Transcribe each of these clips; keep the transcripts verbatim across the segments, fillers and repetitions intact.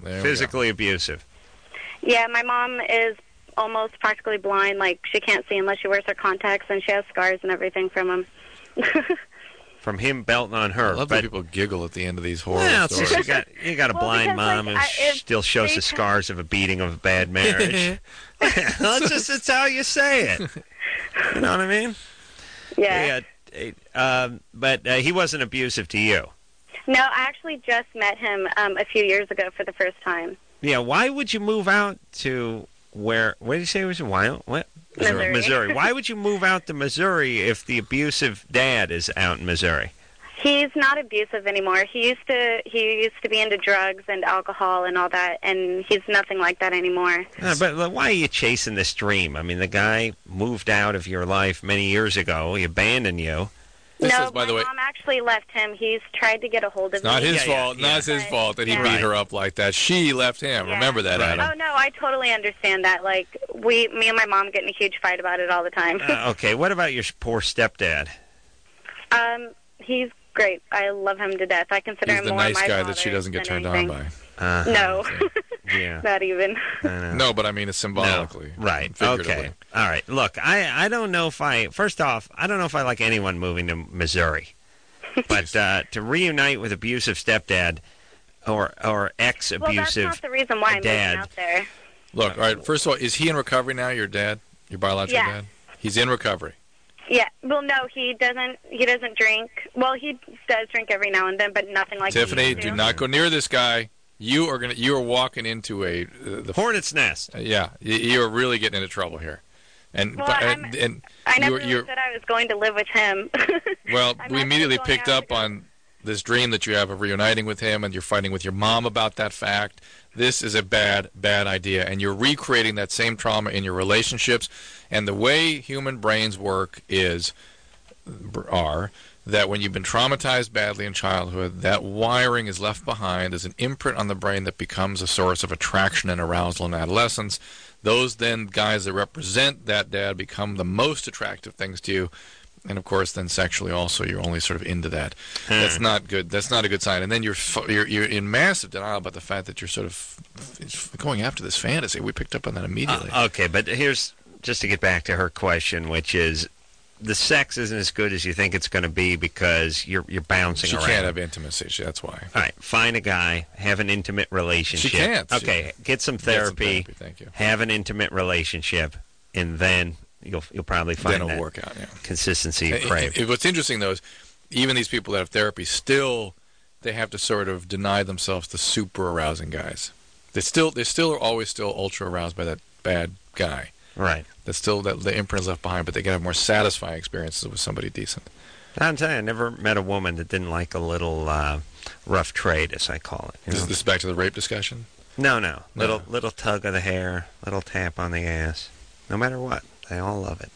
Physically abusive. Yeah, my mom is almost practically blind. Like, she can't see unless she wears her contacts, and she has scars and everything from him. From him belting on her. I love but, that people giggle at the end of these horror well, stories. you got, you got a Well, blind because, mom like, who I- if still shows they the t- scars of a beating of a bad marriage. That's just it's how you say it. You know what I mean? Yeah. Yeah. Um, but uh, he wasn't abusive to you. No, I actually just met him um, a few years ago for the first time. Yeah. Why would you move out to where? What did you say it was in Wyoming? What? Missouri. Missouri. Why would you move out to Missouri if the abusive dad is out in Missouri? He's not abusive anymore. He used to he used to be into drugs and alcohol and all that, and he's nothing like that anymore. Uh, but uh, why are you chasing this dream? I mean, the guy moved out of your life many years ago. He abandoned you. This no, is, by my the way, mom actually left him. He's tried to get a hold of it's not me. his Yeah, fault. yeah, Not his But- fault that he yeah. beat her up like that. She left him. Yeah. Remember that, Right. Adam. Oh no, I totally understand that. Like we, me and my mom get in a huge fight about it all the time. Uh, okay. What about your poor stepdad? um, he's great. I love him to death. I consider He's him the more nice my guy father that she doesn't get than turned anything. on by. Uh, No, Yeah. not even. I know. No, but I mean it's symbolically. No. Right. Figuratively. Okay. All right. Look, I, I don't know if I, first off, I don't know if I like anyone moving to Missouri. But uh, to reunite with abusive stepdad or or Well, that's ex-abusive not the reason why I'm dad. moving out there. Look, all right, first of all, is he in recovery now, your dad? Your biological Yeah. dad? He's in recovery. Yeah. Well, no, he doesn't. He doesn't drink. Well, he does drink every now and then, but nothing like he Tiffany, used to. do not go near this guy. You are gonna. You are walking into a uh, the Hornet's nest. Uh, yeah, you, you are really getting into trouble here. And Well, but- I'm- and, and I never you're, really you're said I was going to live with him. well, I'm we actually immediately going picked out up to go- on this dream that you have of reuniting with him, and you're fighting with your mom about that fact. This is a bad, bad idea, and you're recreating that same trauma in your relationships. And the way human brains work is are that when you've been traumatized badly in childhood, that wiring is left behind as an imprint on the brain that becomes a source of attraction and arousal in adolescence. Those then guys that represent that dad become the most attractive things to you. And of course, then sexually also, you're only sort of into that. That's not good. That's not a good sign. And then you're fu- you're you're in massive denial about the fact that you're sort of going after this fantasy. We picked up on that immediately. Uh, okay, but here's, just to get back to her question, which is, the sex isn't as good as you think it's going to be because you're you're bouncing she around. can't have intimacy. That's why. All right, find a guy, have an intimate relationship. She can't. She- Okay, get some Get some therapy, therapy, thank you. have an intimate relationship, and then you'll you'll probably find Then it'll that work out. Yeah. consistency you And- crave. and what's interesting though is even these people that have therapy still they have to sort of deny themselves the super arousing guys. They still they still are always still ultra aroused by that bad guy. Right. That's still that the imprint is left behind, but they can have more satisfying experiences with somebody decent. I'm telling you, I never met a woman that didn't like a little uh, rough trade, as I call it. you Is know? this back to the rape discussion? No, no. No. Little little tug of the hair, little tap on the ass. No matter what, they all love it.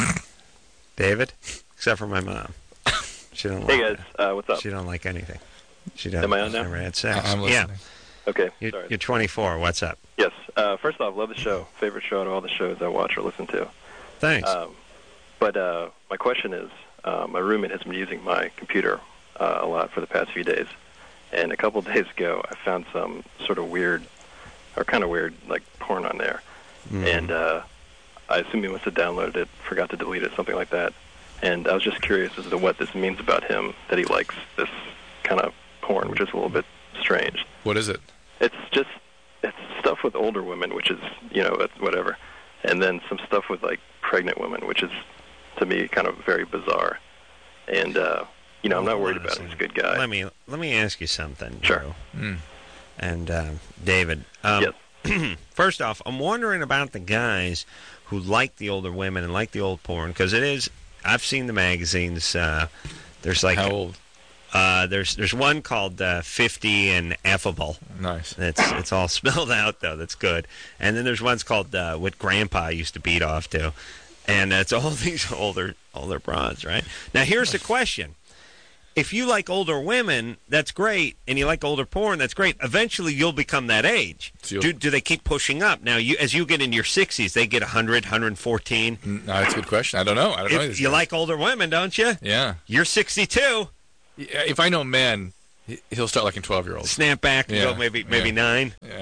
David, except for my mom. She don't. Hey like guys, it. uh, what's up? She don't like anything. She doesn't. Am I on she's now? Never had sex. I- I'm yeah. listening. Okay, You're, sorry. you're twenty-four. What's up? Yes. Uh, first off, love the show. Favorite show out of all the shows I watch or listen to. Thanks. Um, but uh, my question is, uh, my roommate has been using my computer uh, a lot for the past few days, and a couple of days ago, I found some sort of weird, or kind of weird, like porn on there, Mm. and uh, I assume he must have downloaded it, forgot to delete it, something like that. And I was just curious as to what this means about him, that he likes this kind of porn, which is a little bit strange. What is it? It's just it's stuff with older women, which is, you know, it's whatever, and then some stuff with like pregnant women, which is to me kind of very bizarre. And uh, you know, I'm not worried about him. He's a good guy. Let me let me ask you something, Sure. Drew. Mm. And uh, David. Um, Yes. First off, I'm wondering about the guys who like the older women and like the old porn, because it is. I've seen the magazines. Uh, there's like How old? Uh, there's there's one called uh, fifty and Effable. Nice. It's it's all spelled out though. That's good. And then there's ones called uh, what Grandpa used to beat off to, and it's all these older older broads, right? Now here's the question: if you like older women, that's great, and you like older porn, that's great. Eventually, you'll become that age. So you'll- Do, do they keep pushing up? Now, you as you get into your sixties, they get one hundred, one fourteen. Mm, No, that's a good question. I don't know. I don't know. If these you guys. like older women, don't you? Yeah. You're sixty-two. Yeah, if I know men, he- he'll start liking twelve-year-olds. Snap back and Yeah, go maybe maybe yeah. nine. Yeah,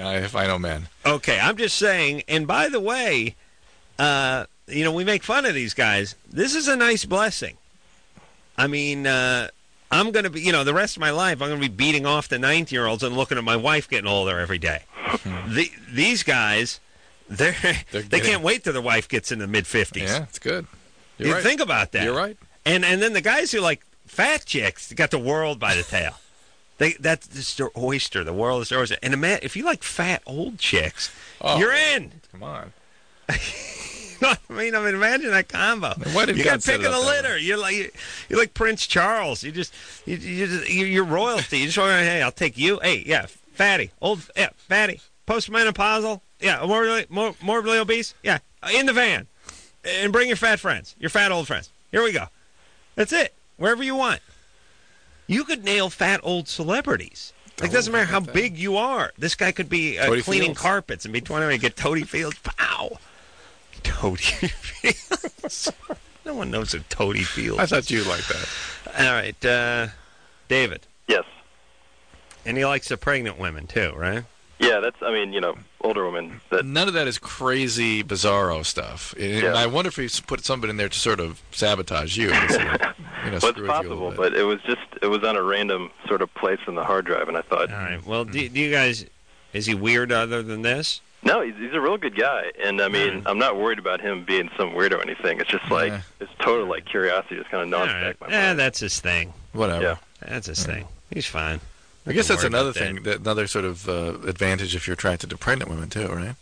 I, if I know men. Okay, I'm just saying. And by the way, uh, you know, we make fun of these guys. This is a nice blessing. I mean, uh, I'm going to be, you know, the rest of my life, I'm going to be beating off the ninth-year-olds and looking at my wife getting older every day. the, these guys, they're, They're they getting- can't wait till their wife gets in the mid-fifties. Yeah, it's good. You're You right. think about that. You're right. And and then the guys who like fat chicks got the world by the tail. They that's just their oyster. The world is their oyster. And ima- if you like fat old chicks, Oh. you're in. Come on. I mean, I mean, imagine that combo. Why did you God got set pick it of the up that litter. You're like you're like Prince Charles. You just you you just you're you're royalty. You just want to hey, I'll take you. Hey, yeah, fatty, old, yeah, fatty, postmenopausal, yeah, morbidly, mor- morbidly obese, yeah, in the van, and bring your fat friends, your fat old friends. Here we go. That's it. Wherever you want. You could nail fat old celebrities. Like, Oh, doesn't matter how like that. big you are. This guy could be uh, Toady cleaning Fields. carpets and be twenty and get Toady Fields. Pow! Toady Fields. No one knows who Toady Fields I is. thought you'd like that. All right, uh, David. Yes. And he likes the pregnant women, too, right? Yeah, that's, I mean, you know, older women that, None of that is crazy, bizarro stuff. And Yeah. I wonder if he's put something in there to sort of sabotage you. to sort of, you know, well, screw with you it's a possible, little bit. but it was just, it was on a random sort of place in the hard drive, and I thought, All right. Well, do, do you guys, is he weird other than this? no, he's, he's a real good guy, and I mean, Mm. I'm not worried about him being some weird or anything. It's just like, Yeah. it's total, like, curiosity just kind of All gnaws right. back my Eh, mind. that's his thing. Whatever. Yeah. That's his thing. He's fine. I guess Don't that's worry another about thing, that. that. another sort of uh, advantage if you're attracted to pregnant women too, right?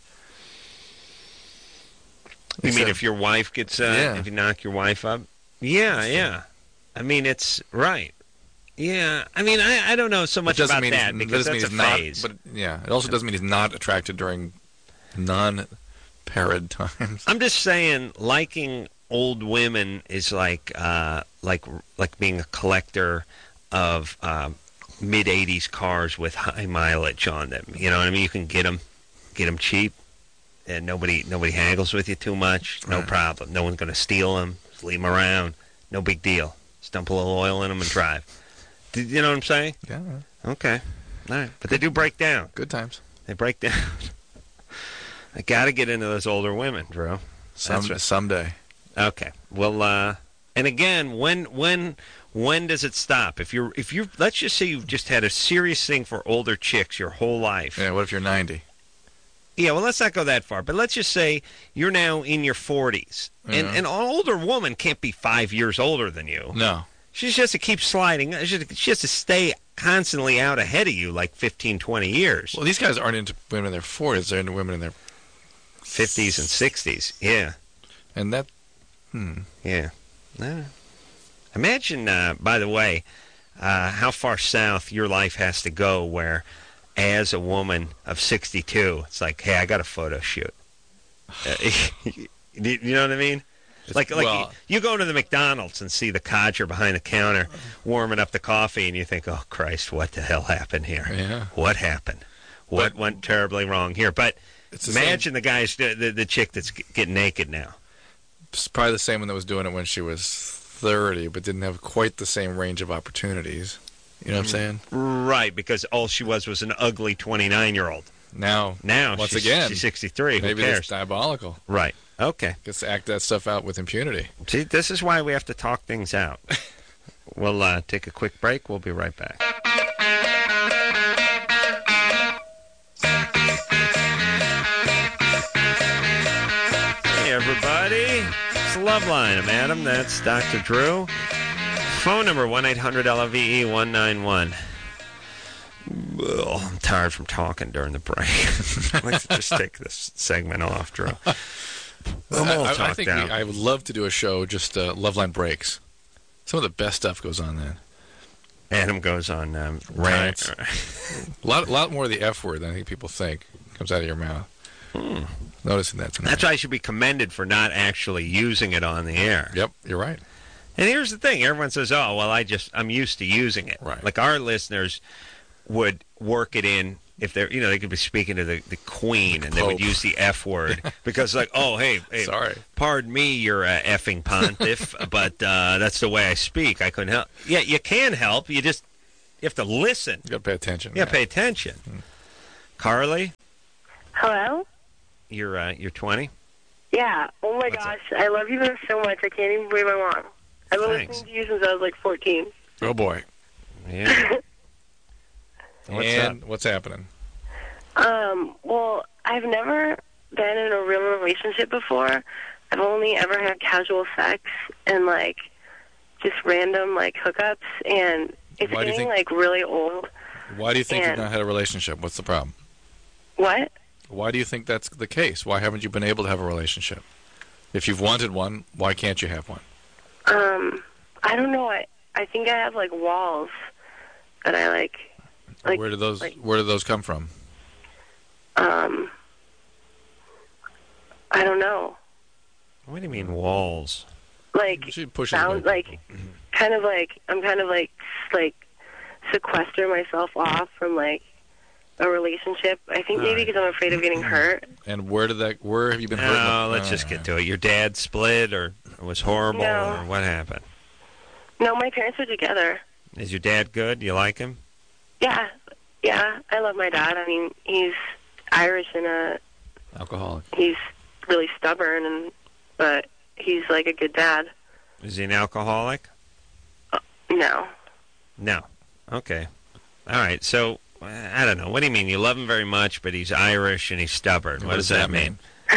You mean Except- if your wife gets, uh, Yeah. if you knock your wife up? Yeah, yeah. I mean, it's right. Yeah, I mean, I, I don't know so It much doesn't about mean that he's, because doesn't that's a mean he's phase. not. But yeah, it also doesn't mean he's not attracted during non-parid times. I'm just saying, liking old women is like, uh, like, like being a collector of uh, mid eighties cars with high mileage on them. You know what I mean? You can get them, get them cheap, and nobody, nobody haggles with you too much. No Right. problem. No one's going to steal them. Just leave them around. No big deal. Just dump a little oil in them and drive. Do you know what I'm saying? Yeah, Okay. All right. But they do break down. good times. They break down. I got to get into those older women, Drew. Some, That's right. Someday. Okay. Well, uh, and again, when when when does it stop? If you're if you let's just say you've just had a serious thing for older chicks your whole life. Yeah. What if you're ninety? Yeah, well, let's not go that far. But let's just say you're now in your forties, and Yeah. an older woman can't be five years older than you. No. She's just to keep sliding. She she has to stay constantly out ahead of you, like fifteen, twenty years, Well, these guys aren't into women in their forties. They're into women in their fifties and sixties. Yeah. and that. Hmm. Yeah. Uh, imagine, uh, by the way, uh, how far south your life has to go where, as a woman of sixty-two, it's like, hey, I got a photo shoot. Uh, you you know what I mean? Like, like well- you, you go to the McDonald's and see the codger behind the counter warming up the coffee, and you think, oh, Christ, what the hell happened here? Yeah. What happened? What But- went terribly wrong here? But It's the same- imagine the guys, the, the, the chick that's g- getting naked now. It's probably the same one that was doing it when she was thirty, but didn't have quite the same range of opportunities. You know what I'm saying? Right, because all she was was an ugly twenty-nine-year-old. Now, Now, once she's, again, she's sixty-three. Who maybe cares? that's diabolical. Right. Okay. Gets to act that stuff out with impunity. See, this is why we have to talk things out. We'll uh, take a quick break. We'll be right back. Hey, everybody. It's the Love Line. I'm Adam. That's Doctor Drew. Phone number one eight hundred L V E one nine one. Ugh, I'm tired from talking during the break. I'd like to just take this segment off, Drew. I'm all I, I talked think out. we, I would love to do a show just uh, Loveline breaks. Some of the best stuff goes on then. Adam goes on um, rants. A lot, lot more of the F word than I think people think comes out of your mouth. Hmm. Noticing that tonight. That's why I should be commended for not actually using it on the air. Yep, you're right. And here's the thing: everyone says, "Oh, well, I just I'm used to using it." Right. Like our listeners would work it in if they're, you know, they could be speaking to the, the Queen and they would Pope. use the F word because, like, oh, hey, hey, Sorry. pardon me, you're uh, effing pontiff, but uh, that's the way I speak. I couldn't help. Yeah, you can help. You just you have to listen. You got to pay attention. Yeah, pay attention. Carly, Hello? You're uh, you're twenty. Yeah. Oh my What's gosh, I love you guys so much. I can't even believe I'm on. I've been Thanks. listening to you since I was like fourteen. Oh boy. Yeah. What's and up? what's happening? Um, well, I've never been in a real relationship before. I've only ever had casual sex and like just random like hookups, and it's Why do you getting think- like really old. Why do you think And- you've not had a relationship? What's the problem? What? Why do you think that's the case? Why haven't you been able to have a relationship? If you've wanted one, why can't you have one? Um, I don't know. I I think I have like walls that I like. Like where do those like- Where do those come from? um, I don't know. What do you mean walls? Like You should push it sound away. like kind of like I'm kind of like like sequester myself off from like a relationship. I think maybe Alright. because I'm afraid of getting hurt. And where did that? Where have you been hurt? No, let's just get to it. Your dad split, or it was horrible, No. or what happened? No, my parents are together. Is your dad good? You like him? Yeah, yeah. I love my dad. I mean, he's Irish and uh, Alcoholic. he's really stubborn, and but he's like a good dad. Is he an alcoholic? No. No. Okay. All right. So I don't know. What do you mean? You love him very much, but he's Irish and he's stubborn. What, does that mean?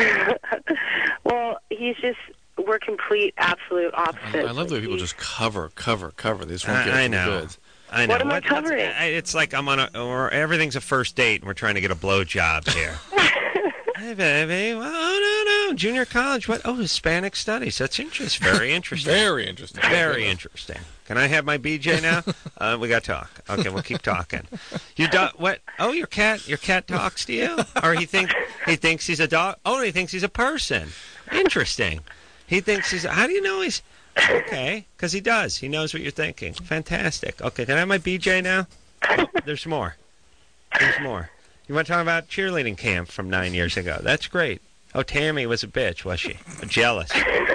Well, he's just we're complete, absolute I, opposites. I love the way Like, people he's- just cover, cover, cover. They just won't get I, I to the know. goods. I know. What am I what's- covering? I- It's like I'm on a, or everything's a first date, and we're trying to get a blowjob here. Hey, baby. Well, oh, no, no. Junior college. What? Oh, Hispanic studies. That's interesting. Very interesting. Very interesting. Very interesting. Can I have my B J now? Uh, we got to talk. Okay, we'll keep talking. You do, what? Oh, your cat. Your cat talks to you, or he think he thinks he's a dog. Oh, he thinks he's a person. Interesting. He thinks he's. How do you know he's? Okay, because he does. He knows what you're thinking. Fantastic. Okay, can I have my B J now? Oh, there's more. There's more. You want to talk about cheerleading camp from nine years ago? That's great. Oh, Tammy was a bitch, was she? Jealous.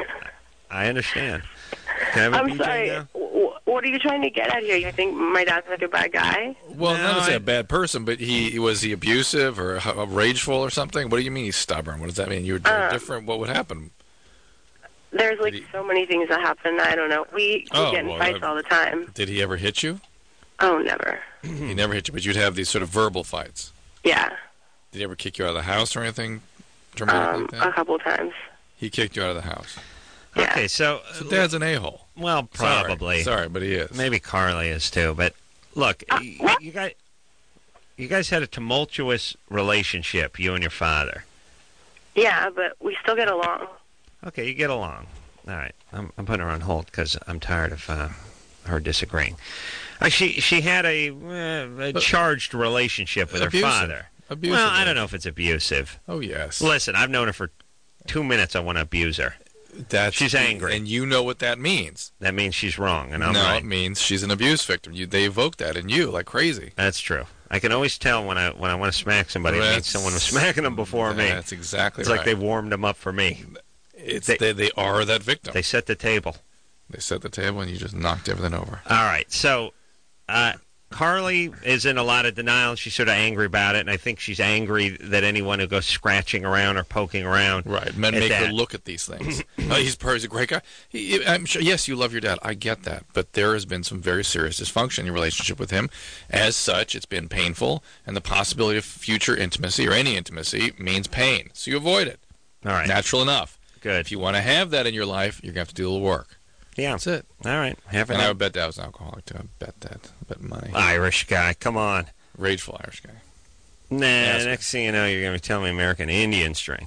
I understand. Can I have a I'm B J sorry. now? w- What are you trying to get at here? You think my dad's like a bad guy? Well, No, not to say I- a bad person, but he was he abusive or h- rageful or something. What do you mean he's stubborn? What does that mean? You were Uh, different. What would happen? There's like Did he- so many things that happen. I don't know. We, we Oh, get in well, fights I- all the time. Did he ever hit you? Oh, never. He never hit you, but you'd have these sort of verbal fights. Yeah, Did he ever kick you out of the house or anything dramatic um, like a that? couple times. He kicked you out of the house. Yeah. Okay, so, So Dad's an a-hole. well, Sorry. probably. Sorry, but he is. Maybe Carly is too. But look, Uh, y- what? you guys, you guys had a tumultuous relationship, you and your father. Yeah, but we still get along. Okay, you get along. All right, I'm, I'm putting her on hold because I'm tired of uh, her disagreeing. Uh, she she had a, uh, a charged relationship with Abusive. her father. Abusive. Well, I don't know if it's abusive. Oh, yes. Listen, I've known her for two minutes. I want to abuse her. That's, She's angry. And you know what that means. That means she's wrong, and I'm no, right. it means she's an abuse victim. You, they evoke that in you like crazy. That's true. I can always tell when I when I want to smack somebody. It means That's- someone was smacking them before me. That's exactly It's right. like they warmed them up for me. It's, they- they, they are that victim. They set the table. They set the table and you just knocked everything over. All right. So, uh, Carly is in a lot of denial. She's sort of angry about it, and I think she's angry that anyone who goes scratching around or poking around. Right. Men at make that. her look at these things. oh, he's, per- he's a great guy. He, I'm sure, yes, you love your dad. I get that. But there has been some very serious dysfunction in your relationship with him. As such, it's been painful, and the possibility of future intimacy or any intimacy means pain. So you avoid it. All right. Natural enough. Good. If you want to have that in your life, you're going to have to do a little work. Yeah. That's it. All right. Have And I it. would bet Dad was an alcoholic, too. I bet that. I bet money. Irish guy. Come on. Rageful Irish guy. Nah. Ask me. Next thing you know, you're going to be telling me American Indian string.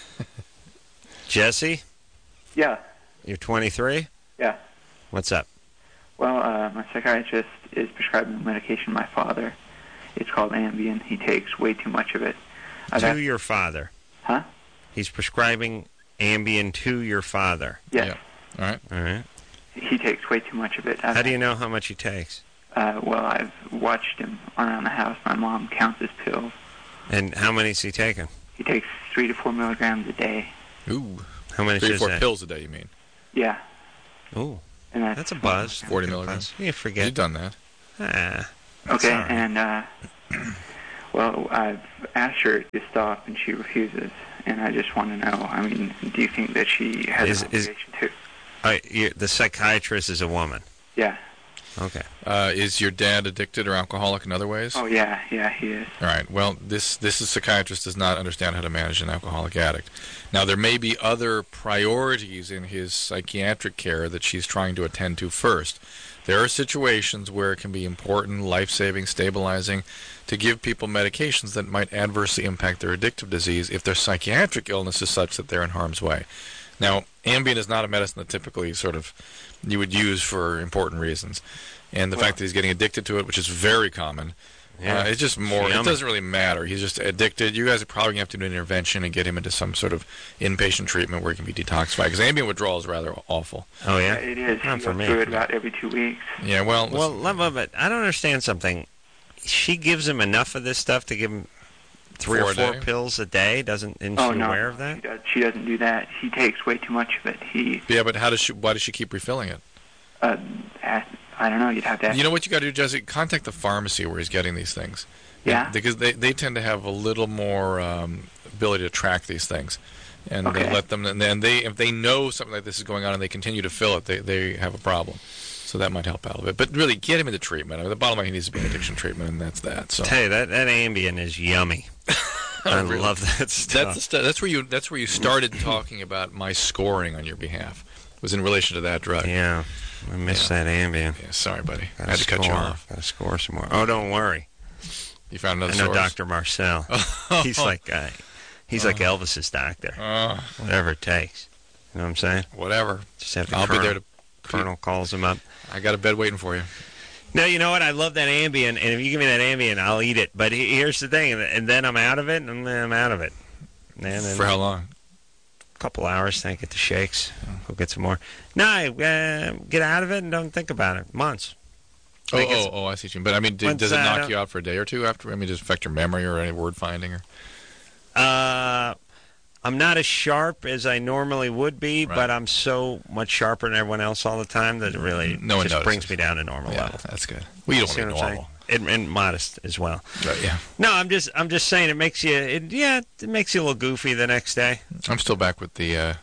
Jesse, Yeah, you're twenty-three. yeah. What's up? Well, uh, my psychiatrist is prescribing medication to my father. It's called Ambien. He takes way too much of it. I've To had- your father. Huh? He's prescribing Ambien to your father. Yes. Yeah. All right. All right. He takes way too much of it. I've How do you had- know how much he takes? Uh, well, I've watched him around the house. My mom counts his pills. And how many is he taking? He takes three to four milligrams a day. Ooh. How many Three or is four that? pills a day, you mean? Yeah. Ooh, And that's, that's a buzz. forty Good milligrams. buzz. You You've forget. done that. Ah, Okay, all right. and uh, Well, I've asked her to stop, and she refuses. And I just want to know, I mean, do you think that she has Is- an is- obligation to? Uh, you, the psychiatrist is a woman. Yeah. Okay. Uh, is your dad addicted or alcoholic in other ways? Oh, yeah, yeah, he is. All right. Well, this this is psychiatrist does not understand how to manage an alcoholic addict. Now, there may be other priorities in his psychiatric care that she's trying to attend to first. There are situations where it can be important, life-saving, stabilizing, to give people medications that might adversely impact their addictive disease if their psychiatric illness is such that they're in harm's way. Now, Ambien is not a medicine that typically sort of you would use for important reasons. And the Well- fact that he's getting addicted to it, which is very common, Yeah. uh, it's just more, it Yummy. doesn't really matter. He's just addicted. You guys are probably going to have to do an intervention and get him into some sort of inpatient treatment where he can be detoxified. Because Ambien withdrawal is rather awful. Oh, Yeah, yeah? it is. Not He for goes me. through it about every two weeks. Yeah, well, Well, listen, let- but but I don't understand something. She gives him enough of this stuff to give him three Four or a four day? pills a day? Doesn't isn't Oh, she no. aware of She, that? does, she doesn't do that. He takes way too much of it. He, yeah, but how does she? Why does she keep refilling it? uh, ask, I don't know, you'd have to ask. You know what you got to do, Jesse? Contact the pharmacy where he's getting these things. Yeah? Because they, they tend to have a little more um, ability to track these things, and Okay. uh, let them. And then they, if they know something like this is going on and they continue to fill it, they they have a problem. So that might help out a bit. But really, get him into treatment. I mean, the bottom line, he needs to be in addiction treatment, and that's that. So Tell you that that Ambien is yummy. I Really? love that stuff. that's the stu- that's where you that's where you started talking about my scoring on your behalf. Was in relation to that drug. Yeah, I miss that Ambien. Yeah, sorry, buddy. I Gotta had to cut you score. off. Gotta score some more. Oh, don't worry. You found another I know source? Doctor Marcel. He's like uh, he's like Elvis's doctor. Uh, Whatever it takes. You know what I'm saying? whatever. Just have the I'll colonel, be there to. Colonel calls him up. I got a bed waiting for you. No, you know what? I love that Ambien, and if you give me that Ambien, I'll eat it. But he- here's the thing, and then I'm out of it, and then I'm out of it. And then For how long? a couple hours, then I get the shakes. Go get some more. No, I, uh, get out of it and don't think about it. Months. Oh, Think it's- oh, oh, I see what you mean. But I mean, did, Once does it that knock out- you out for a day or two after? I mean, does it affect your memory or any word finding? Or Uh, I'm not as sharp as I normally would be, Right. but I'm so much sharper than everyone else all the time that it really No one just notices. brings me down to normal yeah, level. that's good. Well, you don't See want to what be I'm normal. saying? And, and modest as well. But yeah, No, I'm just I'm just saying it makes you it, yeah it makes you a little goofy the next day. I'm still back with the uh,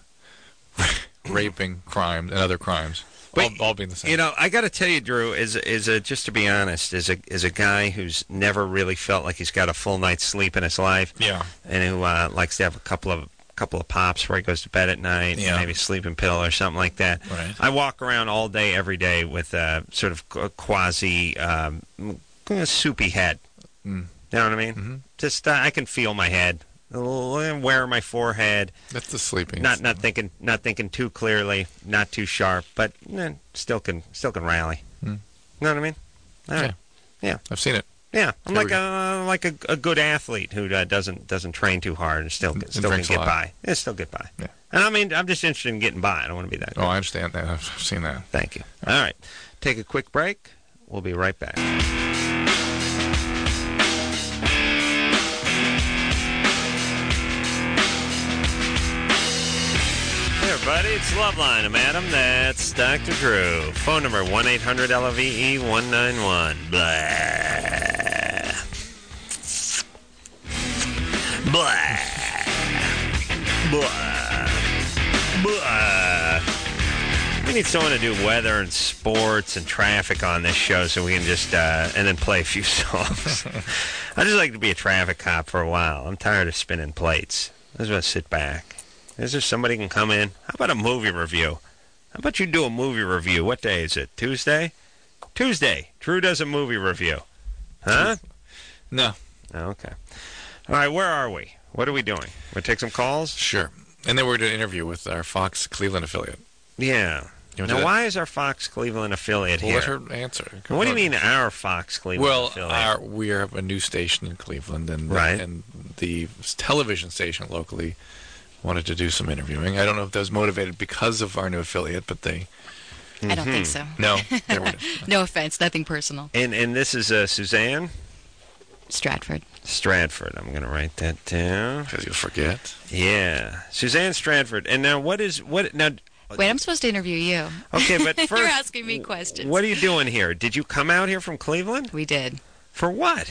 raping crimes and other crimes, But, all, all being the same. You know, I got to tell you, Drew, is is a just to be honest, is a is a guy who's never really felt like he's got a full night's sleep in his life, yeah, and who uh, likes to have a couple of couple of pops before he goes to bed at night, Yeah. maybe a sleeping pill or something like that. right. I walk around all day, every day with a sort of qu- quasi um, soupy head. Mm. You know what I mean? Mhm. Just uh, I can feel my head, a little wear on my forehead. That's the sleeping. Not not thinking not thinking too clearly, not too sharp, but eh, still can still can rally. Hmm. You know what I mean? All right. Yeah. I've seen it. Yeah, I'm There like we a like a, a good athlete who uh, doesn't doesn't train too hard and still And still can drinks a get lot. by. Yeah, still get by. Yeah. And I mean, I'm just interested in getting by. I don't want to be that. Oh, I understand that. I've I've seen that. Thank you. All right, take a quick break. We'll be right back. Hey everybody, it's Loveline. I'm Adam. That's Doctor Drew. Phone number one eight hundred L O V E one nine one. Blah. Blah. Blah. Blah. We need someone to do weather and sports and traffic on this show so we can just, uh, and then play a few songs. I just like to be a traffic cop for a while. I'm tired of spinning plates. I just want to sit back. Is there somebody who can come in? How about a movie review? How about you do a movie review? What day is it? Tuesday? Tuesday. Drew does a movie review. Huh? No. Oh, okay. All right, where are we? What are we doing? We take some calls? Sure. And then we're doing an interview with our Fox Cleveland affiliate. Yeah. You want to Now, do that? why is our Fox Cleveland affiliate Well, here? let her answer. Come What do you on. mean our Fox Cleveland Well, affiliate? our, we are a new station in Cleveland, and Right. and the television station locally wanted to do some interviewing. I don't know if that was motivated because of our new affiliate, but they I don't think so. no, there we go. No offense, nothing personal. And and this is uh, Suzanne Stratford. Stratford. I'm going to write that down. Because you'll forget. Yeah, Suzanne Stratford. And now, what is what now? Wait, I'm supposed to interview you. Okay, but first, You're asking me questions. What are you doing here? Did you come out here from Cleveland We did. for what?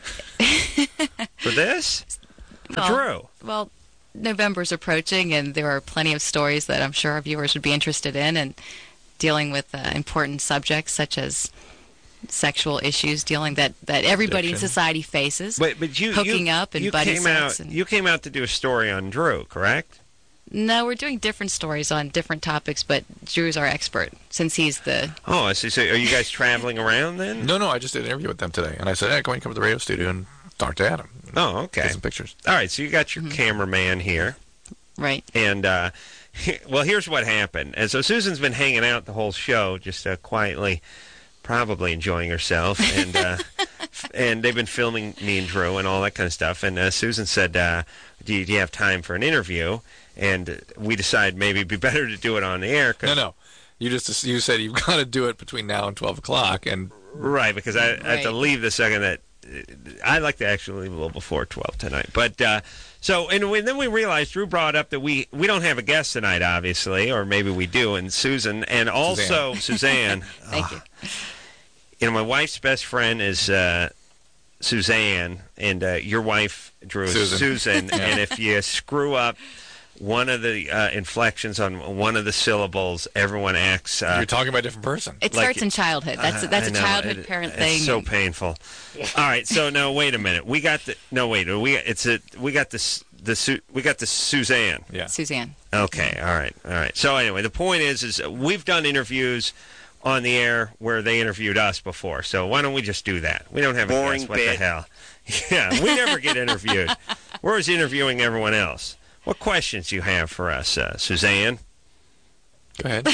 For this? For Well, Drew? Well, November's approaching, and there are plenty of stories that I'm sure our viewers would be interested in, and dealing with uh, important subjects such as sexual issues, dealing that, that everybody Addiction. in society faces. But, but you, hooking you, up and you buddy came sex. out, and... You came out to do a story on Drew, correct? No, we're doing different stories on different topics, but Drew's our expert since he's the... Oh, I see. So are you guys traveling around then? No, no, I just did an interview with them today, and I said, hey, go ahead and come to the radio studio and talk to Adam. Oh, okay. Get some pictures. All right, so you got your Mhm. cameraman here. Right. And, uh, well, here's what happened. And so Susan's been hanging out the whole show, just uh, quietly, probably enjoying herself. And uh, f- and they've been filming me and Drew and all that kind of stuff. And uh, Susan said, uh, do, you, do you have time for an interview? And we decided maybe it'd be better to do it on the air. 'Cause, No, no. You just you said you've got to do it between now and twelve o'clock, and Right, because I, I have to Right. leave the second that I'd like to actually leave a little before twelve tonight. But uh, so, and, we, then we realized Drew brought up that we, we don't have a guest tonight, obviously, or maybe we do, and Susan, and also Suzanne. Thank you. You know, my wife's best friend is uh, Suzanne, and uh, your wife, Drew, is Susan. Susan. Yeah. And if you screw up one of the uh, inflections on one of the syllables, everyone acts... Uh, you're talking about a different person. It like- starts in childhood. That's a, Uh, that's I a know. childhood It- parent it's thing. so painful. All right, so no, wait a minute. We got the no, wait. We it's a we got this the Su- we got the Suzanne. Yeah. Suzanne. Okay, all right, all right. So anyway, the point is, is we've done interviews on the air where they interviewed us before. So why don't we just do that? We don't have a Boring guest. What bit. the hell? Yeah, we never get interviewed. We're always interviewing everyone else. What questions do you have for us, uh, Suzanne? Go ahead.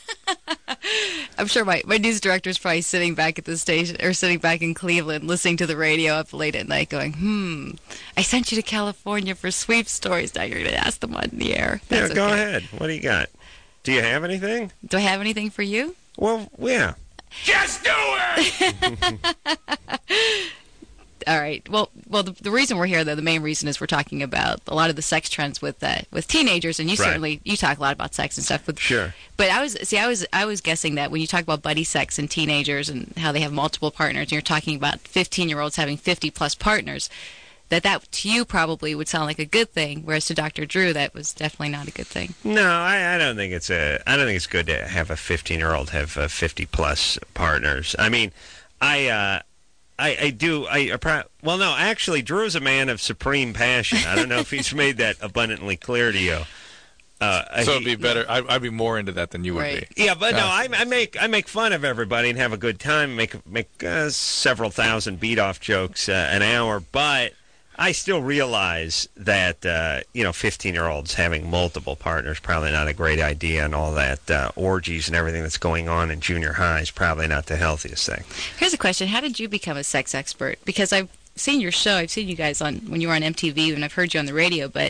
I'm sure my, my news director is probably sitting back at the station or sitting back in Cleveland listening to the radio up late at night going, hmm, I sent you to California for sweep stories. Now you're going to ask them on the air. Yeah, That's go okay. ahead. What do you got? Do you have anything? Do I have anything for you? Well, yeah. Just do it! All right. Well, well, the, the reason we're here, though, the main reason is we're talking about a lot of the sex trends with uh, with teenagers, and you Right. certainly you talk a lot about sex and stuff. With, Sure. But I was see, I was I was guessing that when you talk about buddy sex and teenagers and how they have multiple partners, and you're talking about fifteen year olds having fifty plus partners, that that to you probably would sound like a good thing, whereas to Doctor Drew that was definitely not a good thing. No, I, I don't think it's a. I don't think it's good to have a fifteen-year-old have uh, fifty-plus partners. I mean, I, uh, I, I do. I, I pro- well, no, actually, Drew's a man of supreme passion. I don't know if he's made that abundantly clear to you. Uh, So he- it'd be better. I, I'd be more into that than you would Right. be. Yeah, but no, Yeah. I, I make I make fun of everybody and have a good time. Make make uh, several thousand beat off jokes uh, an hour, but I still realize that uh, you know, fifteen-year-olds having multiple partners probably not a great idea, and all that uh, orgies and everything that's going on in junior high is probably not the healthiest thing. Here's a question: how did you become a sex expert? Because I've seen your show, I've seen you guys on when you were on M T V, and I've heard you on the radio, but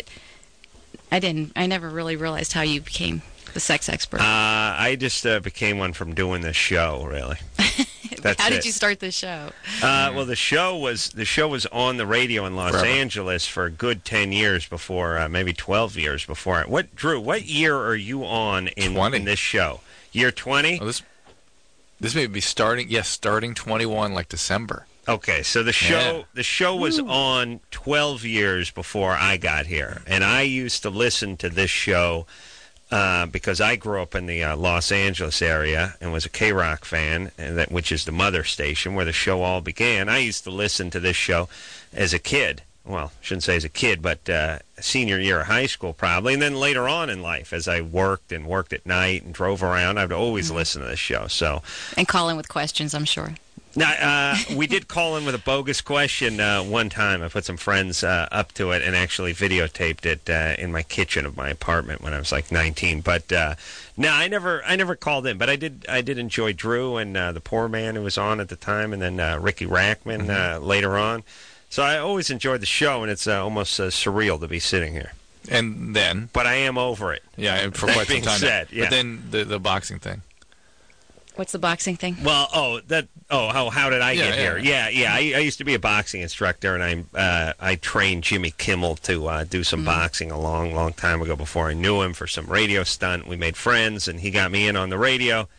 I didn't. I never really realized how you became the sex expert. Uh, I just uh, became one from doing this show, really. That's how it. did you start the show? Uh, well, the show was the show was on the radio in Los Forever. Angeles for a good ten years before, uh, maybe twelve years before. What, Drew? What year are you on in, twenty. in this show? Year twenty? Oh, this this may be starting. Yes, starting twenty-one, like December. Okay, so the show Yeah. the show was on twelve years before I got here, and I used to listen to this show uh, because I grew up in the uh, Los Angeles area and was a K-Rock fan, and that which is the mother station where the show all began. I used to listen to this show as a kid. Well, shouldn't say as a kid, but uh, senior year of high school probably, and then later on in life as I worked and worked at night and drove around, I'd always listen to this show. So. And call in with questions, I'm sure. Now, uh, we did call in with a bogus question uh, one time. I put some friends uh, up to it and actually videotaped it uh, in my kitchen of my apartment when I was like nineteen. But uh, no, I never, I never called in. But I did, I did enjoy Drew and uh, the poor man who was on at the time, and then uh, Ricky Rackman uh, later on. So I always enjoyed the show, and it's uh, almost uh, surreal to be sitting here. And then, But I am over it. yeah, and for That quite some being time. now. said, yeah. But then the the boxing thing. What's the boxing thing? Well, oh, that, oh, how, how did I Yeah, get yeah. here? Yeah, yeah. I, I used to be a boxing instructor, and I, uh, I trained Jimmy Kimmel to uh, do some boxing a long, long time ago before I knew him for some radio stunt. We made friends, and he got me in on the radio.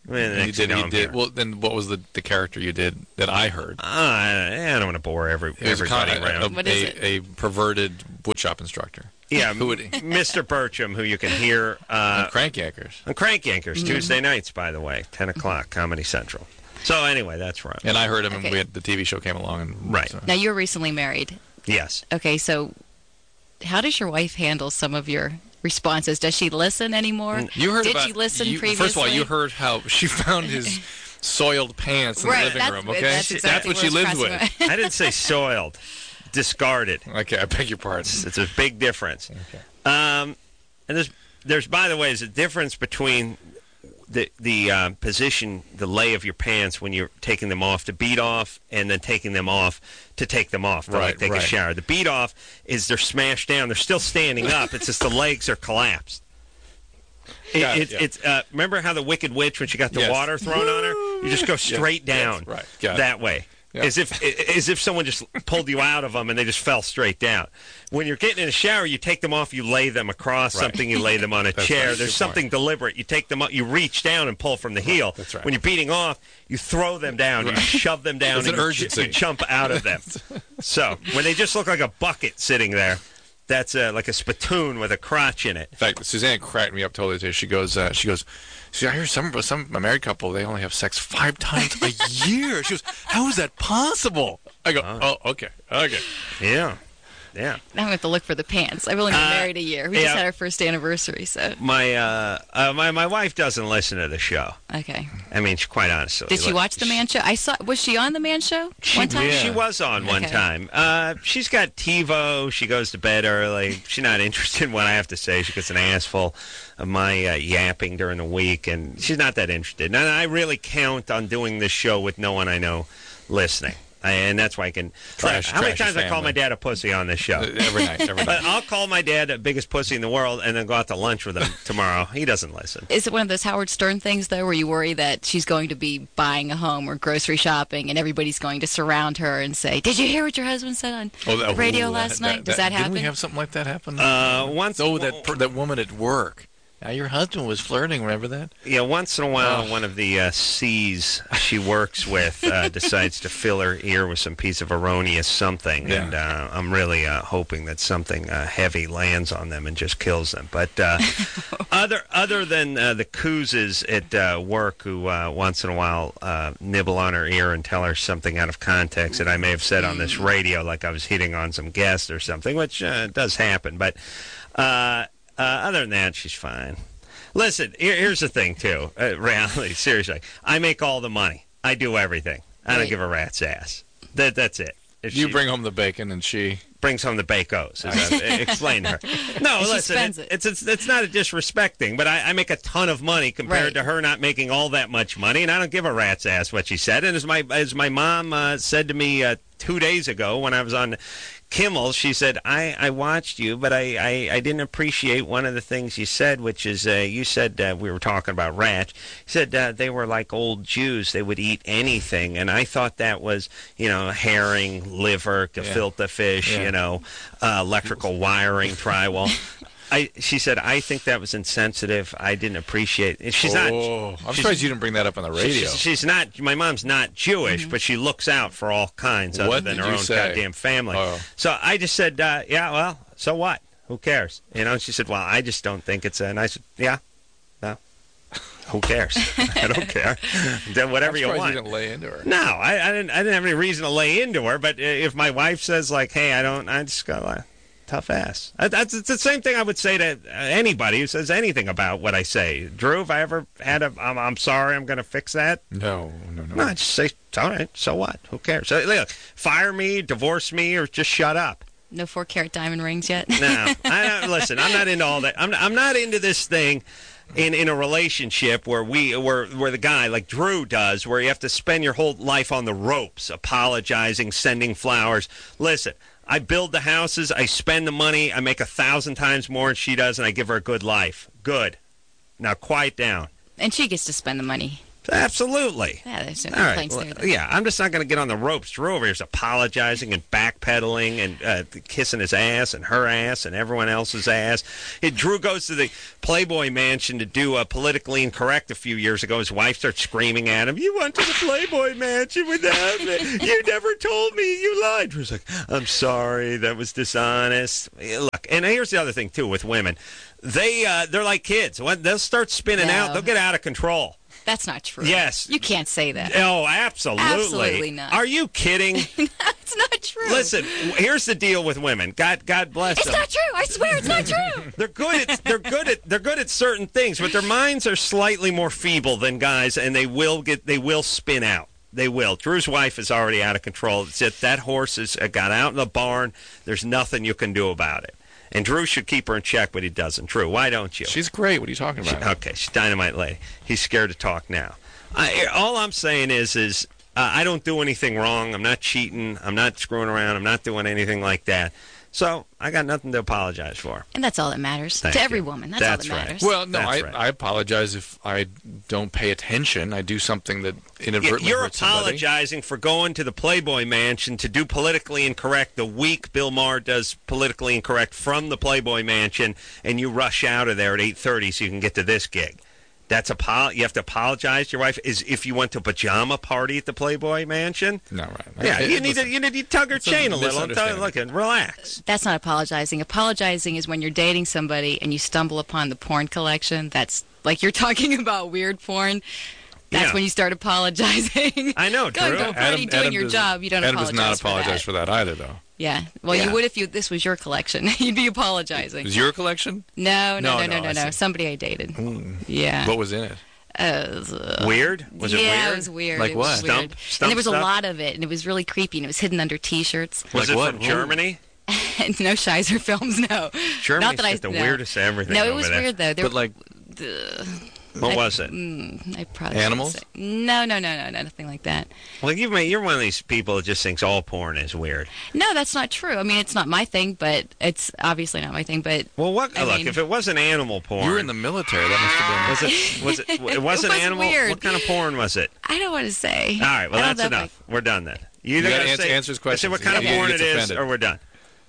I mean, You next did. thing You I'm did. here. Well, then what was the, the character you did that I heard? Uh, I don't want to bore every, It was everybody kind of around. a, What is it? a, a perverted woodshop instructor. Yeah, Who would he? Mister Bertram, who you can hear uh, Crank Yankers. on Crank Yankers Tuesday nights, by the way, ten o'clock, Comedy Central. So anyway, that's right. And I heard him, Okay. and we had, the T V show came along. And, Right. so- Now, you were recently married. Yes. Okay, so how does your wife handle some of your responses? Does she listen anymore? You heard Did about, she listen you, previously? First of all, you heard how she found his soiled pants in Right, the living that's- room. Okay, that's exactly what she what lives was with. crossing I didn't say soiled, discarded. Okay, I beg your pardon. It's, it's a big difference. Okay. Um, and there's, there's, by the way, there's a difference between the the uh, position, the lay of your pants when you're taking them off to beat off, and then taking them off to take them off to like Right, take right. a shower. The beat off is they're smashed down. They're still standing up. It's just the legs are collapsed. It, Got it, it's yeah. it's uh, remember how the Wicked Witch, when she got the Yes. water thrown on her, you just go straight yes, down right, got it. that way. Yeah. As if as if someone just pulled you out of them and they just fell straight down. When you're getting in a shower, you take them off, you lay them across Right. something, you lay them on a That's chair. right. There's Good something point. deliberate. You take them up, you reach down and pull from the heel. That's right. When you're beating off, you throw them down, you Right. shove them down, There's and an you, urgency. you jump out of them. So when they just look like a bucket sitting there, that's uh, like a spittoon with a crotch in it. In fact, Suzanne cracked me up totally today. She goes, uh, she goes, see, I hear some some a married couple, they only have sex five times a year. She goes, how is that possible? I go, oh, okay, okay. Yeah, yeah. Now I'm going to have to look for the pants. I've only been Uh, married a year. We yeah. just had our first anniversary, so... My uh, uh, my my wife doesn't listen to the show. Okay. I mean, she, quite honestly. Did she Look, watch the Man Show? I saw... Was she on the Man Show She, one time? she was on one Okay. time. Uh, she's got TiVo. She goes to bed early. She's not interested in what I have to say. She gets an ass full of my uh, yapping during the week, and she's not that interested. And I really count on doing this show with no one I know listening. I, and that's why I can... Trash- How many trash your times I call family. my dad a pussy on this show? Every night, every But night. I'll call my dad the biggest pussy in the world and then go out to lunch with him tomorrow. He doesn't listen. Is it one of those Howard Stern things, though, where you worry that she's going to be buying a home or grocery shopping and everybody's going to surround her and say, did you hear what your husband said on Oh, that- the radio ooh, last that- night? Does that, happen? Didn't we have something like that happen? Uh, once... oh, that per, that woman at work. Now, your husband was flirting, remember that? Yeah, once in a while, Oh. one of the uh, C's she works with uh, decides to fill her ear with some piece of erroneous something, Yeah. and uh, I'm really uh, hoping that something uh, heavy lands on them and just kills them. But uh, other other than uh, the coozes at uh, work who uh, once in a while uh, nibble on her ear and tell her something out of context that I may have said on this radio, like I was hitting on some guest or something, which uh, does happen. But uh, uh, other than that, she's fine. Listen, here, here's the thing, too. Uh, reality, seriously. I make all the money. I do everything. I don't Right. give a rat's ass. That That's it. If You she bring home the bacon, and she... brings home the bacos. As I explain to her. No, And she listen, spends it, it. it's, it's it's not a disrespecting, but I, I make a ton of money compared Right. to her not making all that much money, and I don't give a rat's ass what she said. And as my as my mom uh, said to me uh, two days ago when I was on Kimmel, she said, I, I watched you, but I, I, I didn't appreciate one of the things you said, which is uh, you said, uh, we were talking about rats, you said uh, they were like old Jews. They would eat anything, and I thought that was, you know, herring, liver, gefilte fish, Yeah. you know, uh, electrical wiring, drywall. I, she said, I think that was insensitive. I didn't appreciate it. She's not... oh, I'm she's- surprised you didn't bring that up on the radio. She's, she's not. My mom's not Jewish, but she looks out for all kinds other What than did her you own say? goddamn family. Oh. So I just said, uh, "Yeah, well, so what? Who cares?" You know. And she said, "Well, I just don't think it's a." And I said, "Yeah, no, who cares? I don't care. Do whatever I'm you surprised want." you didn't lay into her. No, I, I didn't. I didn't have any reason to lay into her. But if my wife says like, "Hey, I don't," I just go like, tough ass. I, that's it's the same thing I would say to uh, anybody who says anything about what I say. Drew, if I ever had a, I'm, I'm sorry, I'm going to fix that. No, no, no. No, I just say, it's all right, so what? Who cares? So, look, fire me, divorce me, or just shut up. No four carat diamond rings yet? No, I don't, listen, I'm not into all that. I'm, I'm not into this thing in, in a relationship where we where where the guy like Drew does, where you have to spend your whole life on the ropes, apologizing, sending flowers. Listen, I build the houses, I spend the money, I make a thousand times more than she does, and I give her a good life. Good. Now quiet down. And she gets to spend the money. Absolutely. Yeah, there's no All right. complaints Well, there. Then. yeah, I'm just not going to get on the ropes. Drew over here is apologizing and backpedaling and uh, kissing his ass and her ass and everyone else's ass. Hey, Drew goes to the Playboy Mansion to do a politically incorrect a few years ago. His wife starts screaming at him, "You went to the Playboy Mansion without me. You never told me. You lied." Drew's like, "I'm sorry. That was dishonest." Look, and here's the other thing, too, with women. They, uh, they're like kids. When they'll start spinning No. out, they'll get out of control. That's not true. Yes. You can't say that. Oh, absolutely. Absolutely not. Are you kidding? It's not true. Listen, here's the deal with women. God, God bless It's them. not true. I swear it's not true. They're good at they're good at they're good at certain things, but their minds are slightly more feeble than guys, and they will get they will spin out. They will. Drew's wife is already out of control. It's it. That horse has got out in the barn. There's nothing you can do about it. And Drew should keep her in check, but he doesn't. Drew, why don't you? She's great. What are you talking about? She, okay, she's dynamite lady. He's scared to talk now. I, all I'm saying is, is uh, I don't do anything wrong. I'm not cheating. I'm not screwing around. I'm not doing anything like that. So I got nothing to apologize for. And that's all that matters Thank to you. every woman. That's, That's all that right. matters. Well, no, That's I, right. I apologize if I don't pay attention. I do something that inadvertently You're hurts somebody. apologizing for going to the Playboy Mansion to do politically incorrect the week Bill Maher does politically incorrect from the Playboy Mansion, and you rush out of there at eight thirty so you can get to this gig. That's a you have to apologize to your wife. Is if you went to a pajama party at the Playboy Mansion? No, right. Yeah, It- you it- need to you need to tug her it's a chain a little and tell her, misunderstanding. look, and relax. That's not apologizing. Apologizing is when you're dating somebody and you stumble upon the porn collection. That's like you're talking about weird porn. That's Yeah. when you start apologizing. I know, Going Drew. to a party, doing your does- job. You don't Adam apologize does not for apologize that. for that either, though. Yeah. Well, Yeah. you would if you this was your collection. You'd be apologizing. Was your collection? No, no, No, no, no, no, no, I no. see. Somebody I dated. Yeah. What was in it? Uh, it was, uh, Weird? Was it yeah, weird? it was weird. Like it was what? weird. Stump- and stump there was stuff? a lot of it, and it was really creepy, and it was hidden under T-shirts. Was Like it what? from Germany? No Shizer films, no. Germany's Not that I, got the no. weirdest everything No, it over was there. weird though. There, But like uh, What I- was it? Mm, I probably Animals? shouldn't say- No, no, no, no, no, nothing like that. Well, you've made, you're one of these people that just thinks all porn is weird. No, that's not true. I mean, it's not my thing, but it's obviously not my thing. But Well, what? I look, mean- if it wasn't animal porn, you were in the military, that must have was it? Was it? It wasn't was animal. weird. What kind of porn was it? I don't want to say. All right. Well, I don't that's know if enough. We're done then. You, either gotta gotta answer- say, answer his say questions. what kind of Yeah, porn he it gets is, offended. or we're done.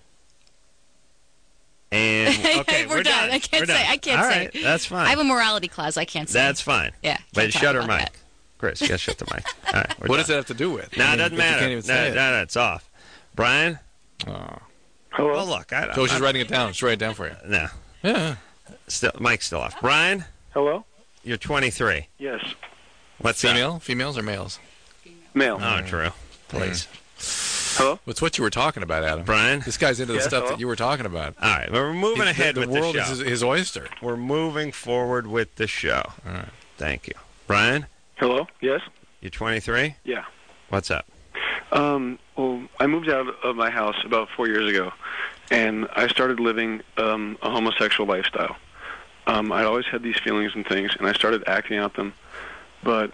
And okay, We're done. I can't We're done. say- I can't All say. right, that's fine. I have a morality clause. I can't say. That's fine. Yeah, But can't talk shut her about mic, that. Chris. You gotta shut the mic. All right. We're What done. does that have to do with? No, I it mean, doesn't you matter. can't even no, say it. no, no, it's off. Brian. Oh. Hello? Well, look, I, So she's I, writing it down. She's writing it down for you. No, Yeah. still, mic's still off. Brian, Hello? you're twenty-three. Yes. What's up? Female? Females or males? Male. Oh, Drew. Please, Hello? It's what you were talking about, Adam. Brian. This guy's into the Yes, stuff hello? that you were talking about. All right, well, we're moving He- ahead the, with the world the show. is his, his oyster. We're moving forward with the show. All right. Thank you, Brian. Hello? Yes? You're twenty-three. Yeah. What's up? Um, well, I moved out of my house about four years ago, and I started living um, a homosexual lifestyle. Um, I'd always had these feelings and things, and I started acting out them, but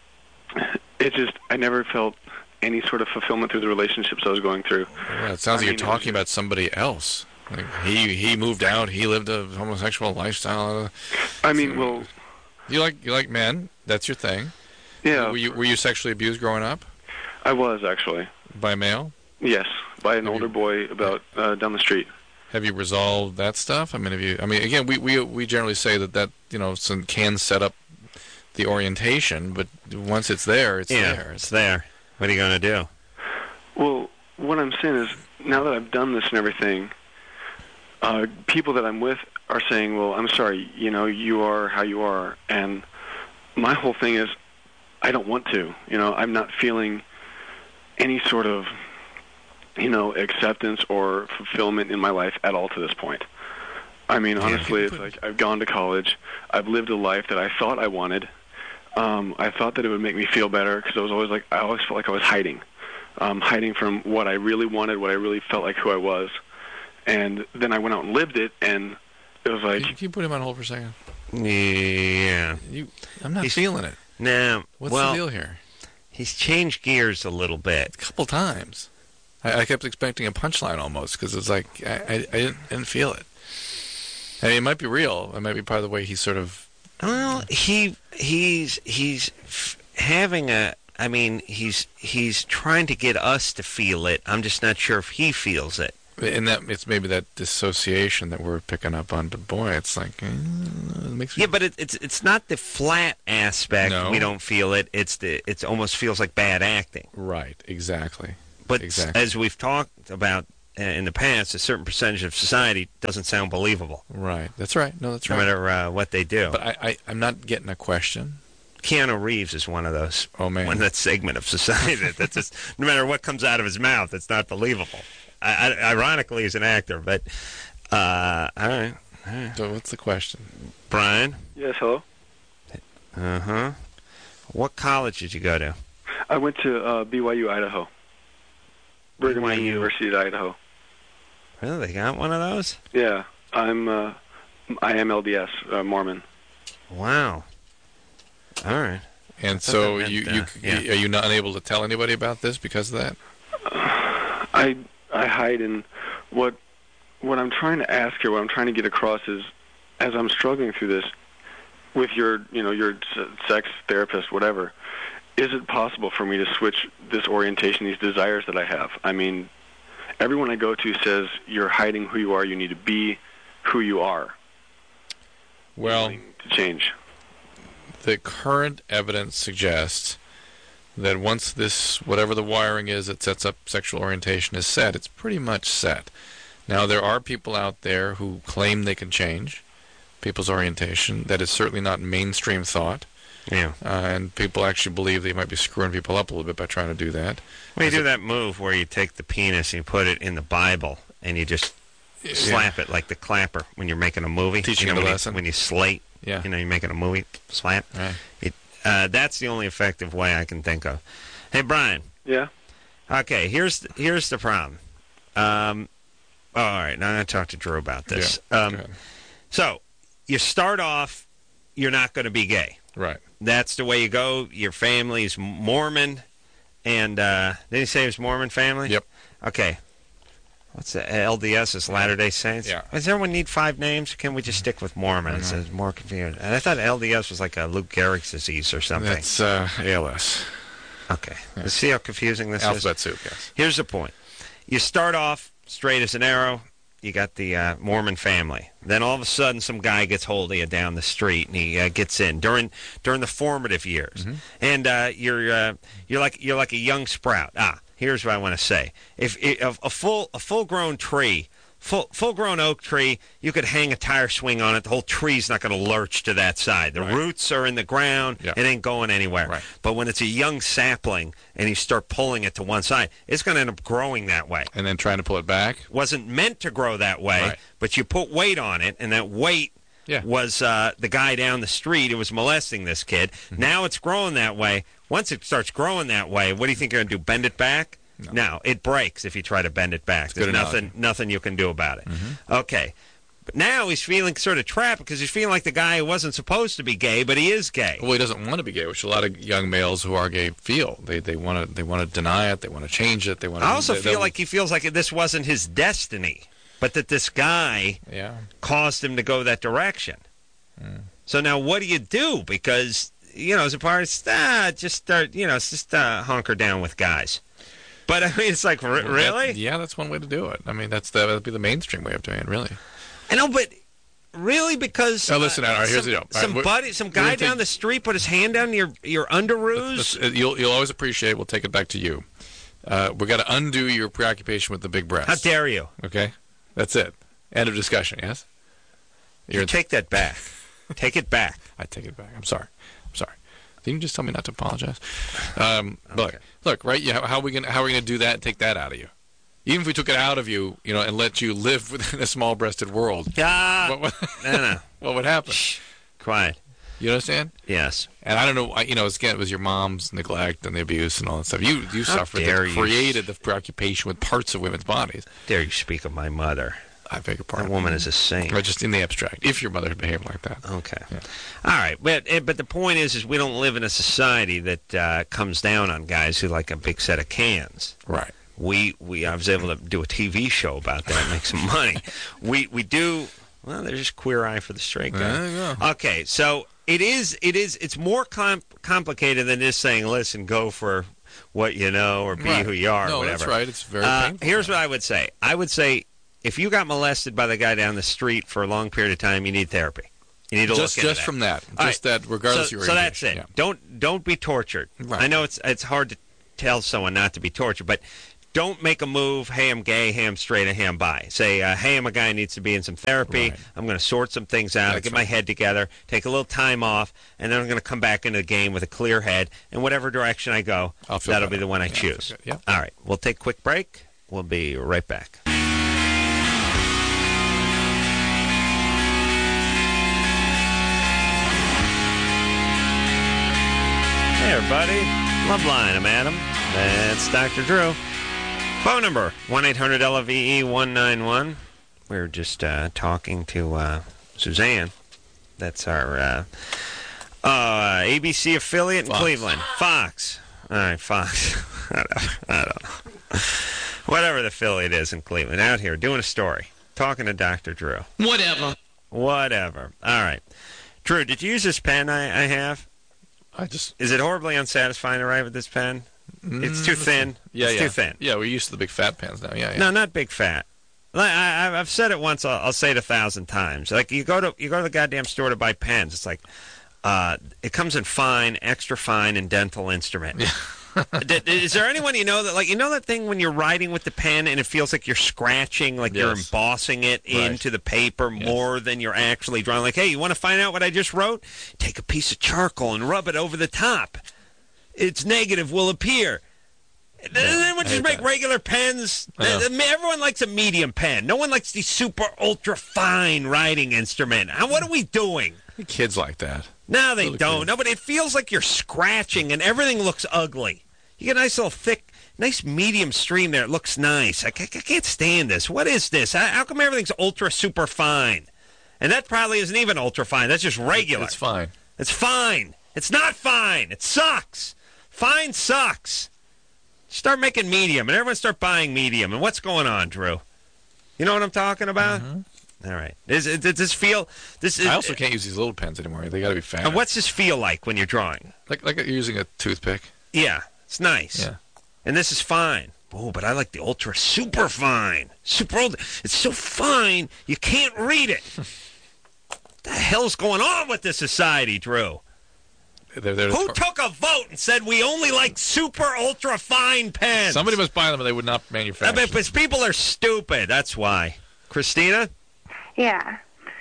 it just, I never felt any sort of fulfillment through the relationships I was going through. Well, it sounds I like mean, you're talking about somebody else. Like he he moved out. He lived a homosexual lifestyle. I mean, well, You like you like men. That's your thing. yeah, Were you were you sexually abused growing up I was actually. by a male? Yes, by an Have older you- boy about uh, down the street. Have you resolved that stuff? I mean, have you? I mean, again, we we we generally say that that you know some can set up the orientation, but once it's there, it's yeah, there. it's there. What are you gonna do? Well, what I'm saying is, now that I've done this and everything, uh, people that I'm with are saying, well, I'm sorry, you know, you are how you are. And my whole thing is, I don't want to. You know, I'm not feeling any sort of, you know, acceptance or fulfillment in my life at all to this point. I mean, honestly, it's like I've gone to college. I've lived a life that I thought I wanted. Um, I thought that it would make me feel better because I was always like, I always felt like I was hiding. Um, hiding from what I really wanted, what I really felt like who I was. And then I went out and lived it, and it was like... Can you, can you put him on hold for a second? Yeah. You, I'm not He's- feeling it. No. What's well, the deal here? he's changed gears a little bit. A couple times. I, I kept expecting a punchline almost because it's like I, I, I didn't, didn't feel it. I mean, it might be real. It might be part of the way he sort of. Well, he he's he's having a. I mean, he's he's trying to get us to feel it. I'm just not sure if he feels it. And that it's maybe that dissociation that we're picking up on. But boy, it's like eh, it makes me... Yeah, but it, it's it's not the flat aspect. No. We don't feel it. It's the it almost feels like bad acting. Right. Exactly. But exactly. as we've talked about uh, in the past, a certain percentage of society doesn't sound believable. Right. That's right. No, that's no right. No matter uh, what they do. But I, I I'm not getting a question. Keanu Reeves is one of those. Oh man. One of that segment of society that, that's just no matter what comes out of his mouth, it's not believable. I, I, ironically, he's an actor, but uh, all right. All right. So what's the question, Brian? Yes, hello. Uh huh. What college did you go to? I went to uh, B Y U, Idaho. Brigham B Y U. Young University of Idaho. Really, they got one of those? Yeah, I'm. Uh, I am L D S uh, Mormon. Wow. All right. And so meant, you, uh, you yeah. are you not unable to tell anybody about this because of that? Uh, I I hide in what what I'm trying to ask here. What I'm trying to get across is, as I'm struggling through this with your you know your sex therapist, whatever. Is it possible for me to switch this orientation, these desires that I have? I mean, everyone I go to says you're hiding who you are. You need to be who you are. Well, to change. The current evidence suggests that once this, whatever the wiring is that sets up sexual orientation is set, it's pretty much set. Now, there are people out there who claim they can change people's orientation. That is certainly not mainstream thought. Yeah. Uh, and people actually believe they might be screwing people up a little bit by trying to do that. Well, you As do a, that move where you take the penis and you put it in the Bible and you just yeah. slap it like the clapper when you're making a movie. Teaching you know, a when lesson. You, when you slate, yeah. you know, you're making a movie, slap. Right. It, uh, that's the only effective way I can think of. Hey, Brian. Yeah? Okay, here's the, here's the problem. Um, oh, all right, now I'm going to talk to Drew about this. Yeah. Um, Go ahead. So, you start off, you're not going to be gay. Right. That's the way you go. Your family's Mormon, and uh, did he say it was Mormon family? Yep. Okay. What's the L D S? Is Latter-day Saints? Yeah. Does everyone need five names? Or can we just stick with Mormons? Mm-hmm. It's more confusing. And I thought L D S was like a Lou Gehrig's disease or something. That's uh, A L S. Okay. Yeah. See how confusing this Alphabet is? soup, yes. Here's the point. You start off straight as an arrow. You got the uh, Mormon family. Then all of a sudden, some guy gets hold of you down the street, and he uh, gets in during during the formative years. Mm-hmm. And uh, you're uh, you're like you're like a young sprout. Ah, here's what I want to say: if, if a full a full grown tree, full full grown oak tree, you could hang a tire swing on it. The whole tree's not going to lurch to that side. The right. roots are in the ground. Yeah. It ain't going anywhere. Right. But when it's a young sapling and you start pulling it to one side, it's going to end up growing that way. And then trying to pull it back? Wasn't meant to grow that way, right. but you put weight on it, and that weight yeah. was uh, the guy down the street who was molesting this kid. Mm-hmm. Now it's growing that way. Once it starts growing that way, what do you think you're going to do, bend it back? No. no, it breaks if you try to bend it back. It's There's good nothing, analogy. nothing you can do about it. Mm-hmm. Okay. But now he's feeling sort of trapped because he's feeling like the guy who wasn't supposed to be gay, but he is gay. Well, he doesn't want to be gay, which a lot of young males who are gay feel. They they want to they want to deny it. They want to change it. They want. I also they, feel like he feels like this wasn't his destiny, but that this guy yeah. caused him to go that direction. Mm. So now what do you do? Because, you know, as a part of ah, just start, you know, just uh, hunker down with guys. But I mean, it's like, r- well, really? That, yeah, that's one way to do it. I mean, that's the, that'd be the mainstream way of doing it, really. I know, but really, because now, listen, uh, all right, here's some, the deal. Some right, buddy, some guy take, down the street put his hand down your your underoos. uh, you'll you'll always appreciate. We'll take it back to you. Uh, we got to undo your preoccupation with the big breasts. How dare you? Okay, that's it. End of discussion. Yes. You're you take that back. Take it back. I take it back. I'm sorry. I'm sorry. Didn't you just tell me not to apologize? Um, okay. Look, look, right? Yeah, how are we gonna how are we gonna do that and take that out of you? Even if we took it out of you, you know, and let you live within a small-breasted world, ah, what, what, no, no, what would happen? Shh, quiet. You understand? Yes. And I don't know, you know, again, it was your mom's neglect and the abuse and all that stuff. You you How suffered dare that you. created the preoccupation with parts of women's bodies. Dare you speak of my mother? I beg your pardon. That woman is a saint. Or just in the abstract, if your mother had behaved like that. Okay. Yeah. All right. But but the point is, is we don't live in a society that uh, comes down on guys who like a big set of cans. Right. We we I was able to do a T V show about that, make some money. We we do. Well, there's just queer eye for the straight guy. There you go. Okay, so it is. It is. It's more com- complicated than just saying, "Listen, go for what you know or be Right. who you are." No, or whatever. that's right. It's very Uh, painful. here's what I would say. I would say if you got molested by the guy down the street for a long period of time, you need therapy. You need to just look into just that. from that, All just right. that, regardless so, of your so age. that's it. Yeah. Don't don't be tortured. Right. I know it's it's hard to tell someone not to be tortured, but don't make a move. Hey, I'm gay. Hey, I'm straight. Hey, I'm bi. Say, uh, hey, I'm a guy who needs to be in some therapy. Right. I'm going to sort some things out. That's Get right. my head together. Take a little time off, and then I'm going to come back into the game with a clear head. And whatever direction I go, I'll feel that'll better. be the one I Yeah, I'll feel choose. good. Yeah. All right. We'll take a quick break. We'll be right back. Hey, everybody. Loveline, I'm Adam. That's Doctor Drew. Phone number, one eight hundred L O V E one nine one. We were just uh, talking to uh, Suzanne. That's our uh, uh, A B C affiliate in Fox. Cleveland. Fox. All right, Fox. Whatever. I don't know. Whatever the affiliate is in Cleveland. Out here doing a story. Talking to Doctor Drew. Whatever. Whatever. All right. Drew, did you use this pen I, I have? I just Is it horribly unsatisfying to write with this pen? It's too thin. yeah, it's yeah. too thin. Yeah, we're used to the big fat pens now. Yeah, yeah. No, not big fat. Like, I, I- I've said it once. I'll, I'll say it a thousand times. Like you go to you go to the goddamn store to buy pens. It's like uh, it comes in fine, extra fine, and dental instrument. D- Is there anyone you know that like you know that thing when you're writing with the pen and it feels like you're scratching, like you're Yes. embossing it Right. into the paper Yes. more than you're actually drawing? Like, hey, you want to find out what I just wrote? Take a piece of charcoal and rub it over the top. Its negative will appear. And then we'll I just hate make that. regular pens. I know. Uh, Everyone likes a medium pen. No one likes the super ultra fine writing instrument. Uh, What are we doing? Kids like that. No, they Little don't. kids. No, but it feels like you're scratching and everything looks ugly. You get a nice little thick, nice medium stream there. It looks nice. I, ca- I can't stand this. What is this? How, how come everything's ultra super fine? And that probably isn't even ultra fine. That's just regular. It's fine. It's fine. It's not fine. It sucks. Fine sucks. Start making medium, and everyone start buying medium. And what's going on, Drew? You know what I'm talking about? All right. Does, does this feel? This is, I also can't use these little pens anymore. They got to be fat. And what's this feel like when you're drawing? like like you're using a toothpick? Yeah, it's nice. Yeah. And this is fine. Oh, but I like the ultra super fine. Super ultra. It's so fine you can't read it. What the hell's going on with this society, Drew? They're, they're Who took a vote and said we only like super ultra fine pens? Somebody must buy them, and they would not I manufacture. mean, because people are stupid. That's why. Christina? Yeah.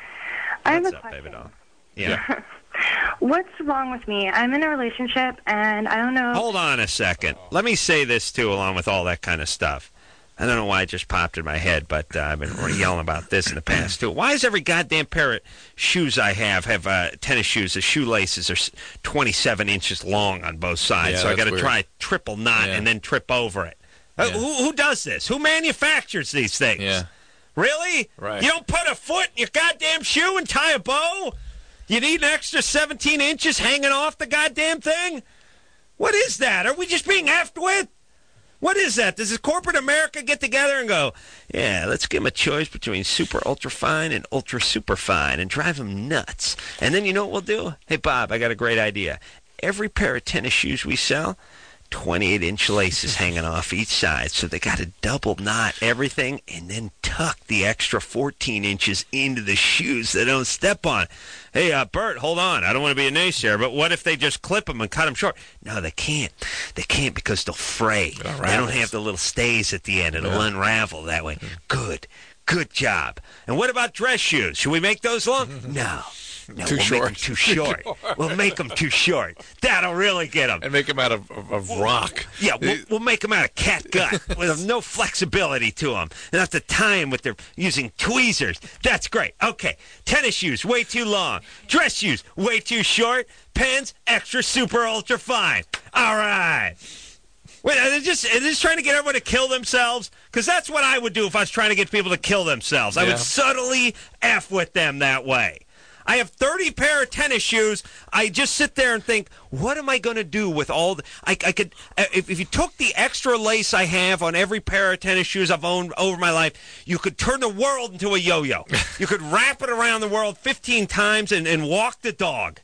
I have What's a up, question. baby doll? Yeah. What's wrong with me? I'm in a relationship, and I don't know. Hold on a second. Let me say this, too, along with all that kind of stuff. I don't know why it just popped in my head, but uh, I've been yelling about this in the past, too. Why does every goddamn pair of shoes I have have uh, tennis shoes? The shoelaces are s- twenty-seven inches long on both sides, Yeah, so I that's got to weird. try a triple knot Yeah. and then trip over it. Uh, Yeah. who, who does this? Who manufactures these things? Yeah. Really? Right. You don't put a foot in your goddamn shoe and tie a bow? You need an extra seventeen inches hanging off the goddamn thing? What is that? Are we just being effed with? What is that? Does this corporate America get together and go, yeah, let's give them a choice between super ultra fine and ultra super fine and drive them nuts. And then you know what we'll do? Hey, Bob, I got a great idea. Every pair of tennis shoes we sell, twenty-eight inch laces hanging off each side. So they got to double knot everything and then tuck the extra fourteen inches into the shoes they don't step on. Hey, uh, Bert, hold on. I don't want to be a naysayer, but what if they just clip them and cut them short? No, they can't. They can't because they'll fray. They don't unravels. have the little stays at the end. It'll Yeah. unravel that way. Good. Good job. And what about dress shoes? Should we make those long? No. No, Too we'll short. make them too short. We'll make them too short. That'll really get them. And make them out of, of, of rock. Yeah, we'll, we'll make them out of cat gut with no flexibility to them. And have to tie them with their using tweezers. That's great. Okay, tennis shoes way too long. Dress shoes way too short. Pens extra super ultra fine. All right. Wait, are they just are they just trying to get everyone to kill themselves? Because that's what I would do if I was trying to get people to kill themselves. I Yeah. would subtly F with them that way. I have thirty pair of tennis shoes. I just sit there and think, what am I going to do with all the... I, I could... If, if you took the extra lace I have on every pair of tennis shoes I've owned over my life, you could turn the world into a yo-yo. You could wrap it around the world fifteen times and, and walk the dog.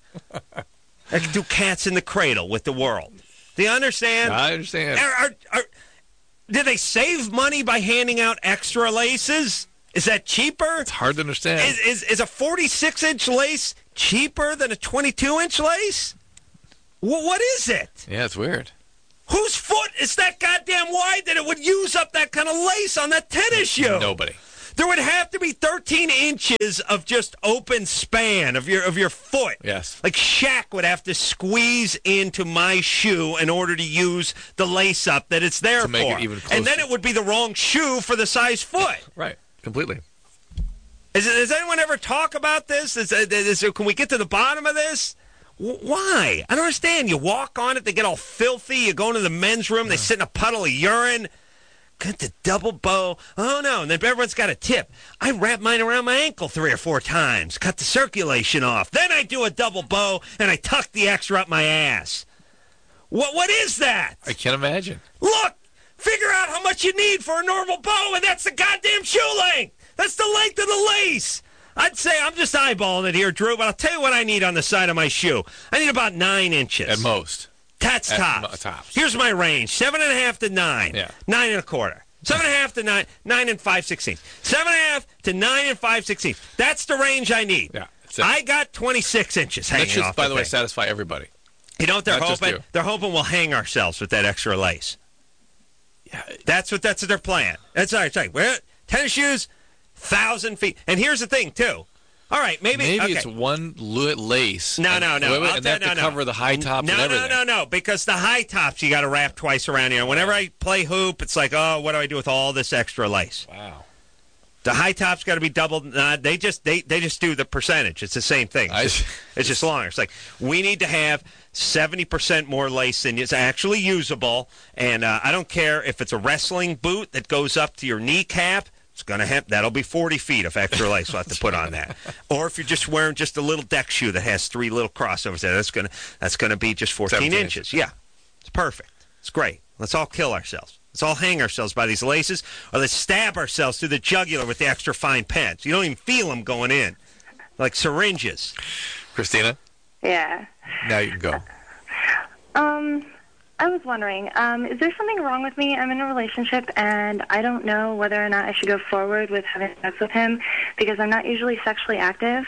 I could do Cats in the Cradle with the world. Do you understand? I understand. Are, are, are, did they save money by handing out extra laces? Is that cheaper? It's hard to understand. Is, is, is a forty-six inch lace cheaper than a twenty-two inch lace? W- what is it? Yeah, it's weird. Whose foot is that goddamn wide that it would use up that kind of lace on that tennis shoe? Nobody. There would have to be thirteen inches of just open span of your of your foot. Yes. Like Shaq would have to squeeze into my shoe in order to use the lace up that it's there To make for. it even closer. And then it would be the wrong shoe for the size foot. Right. Completely. Is, does anyone ever talk about this? Is, is, is, can we get to the bottom of this? W- why? I don't understand. You walk on it, they get all filthy. You go into the men's room, they sit in a puddle of urine. Got the double bow. Oh, no. And then everyone's got a tip. I wrap mine around my ankle three or four times, cut the circulation off. Then I do a double bow, and I tuck the extra up my ass. What? What is that? I can't imagine. Look! Figure out how much you need for a normal bow, and that's the goddamn shoe length. That's the length of the lace. I'd say I'm just eyeballing it here, Drew, but I'll tell you what I need on the side of my shoe. I need about nine inches. At most. That's At tops. mo- tops. Here's my range: seven and a half to nine. Yeah. Nine and a quarter. Seven and a half to nine. Nine and five sixteenths. Seven and a half to nine and five sixteenths. That's the range I need. Yeah. that's it. I got twenty-six inches hanging That should, off by the the way, thing. satisfy everybody. You know what they're not just hoping? you. They're hoping we'll hang ourselves with that extra lace. Yeah. That's what that's what they're playing. That's all right. It's like, well, tennis shoes, thousand feet. And here's the thing, too. All right, maybe Maybe okay. it's one lu- lace. No, and, no, no. Wait, wait, I'll and they have tell- to no, no. cover the high tops no, and everything. No, no, no, because the high tops you got to wrap twice around here. Whenever I play hoop, it's like, oh, what do I do with all this extra lace? Wow. The high tops got to be doubled. Uh, they just they, they just do the percentage. It's the same thing. It's, I- just, it's just longer. It's like we need to have seventy percent more lace than is actually usable. And uh, I don't care if it's a wrestling boot that goes up to your kneecap. It's gonna have that'll be forty feet of extra lace we'll have to put on that. Or if you're just wearing just a little deck shoe that has three little crossovers there, that's gonna that's gonna be just fourteen seventeen inches. Yeah, it's perfect. It's great. Let's all kill ourselves. Let's all hang ourselves by these laces, or let's stab ourselves through the jugular with the extra fine pens. You don't even feel them going in, like syringes. Christina, Yeah. now you can go. Um, I was wondering, um, is there something wrong with me? I'm in a relationship, and I don't know whether or not I should go forward with having sex with him because I'm not usually sexually active,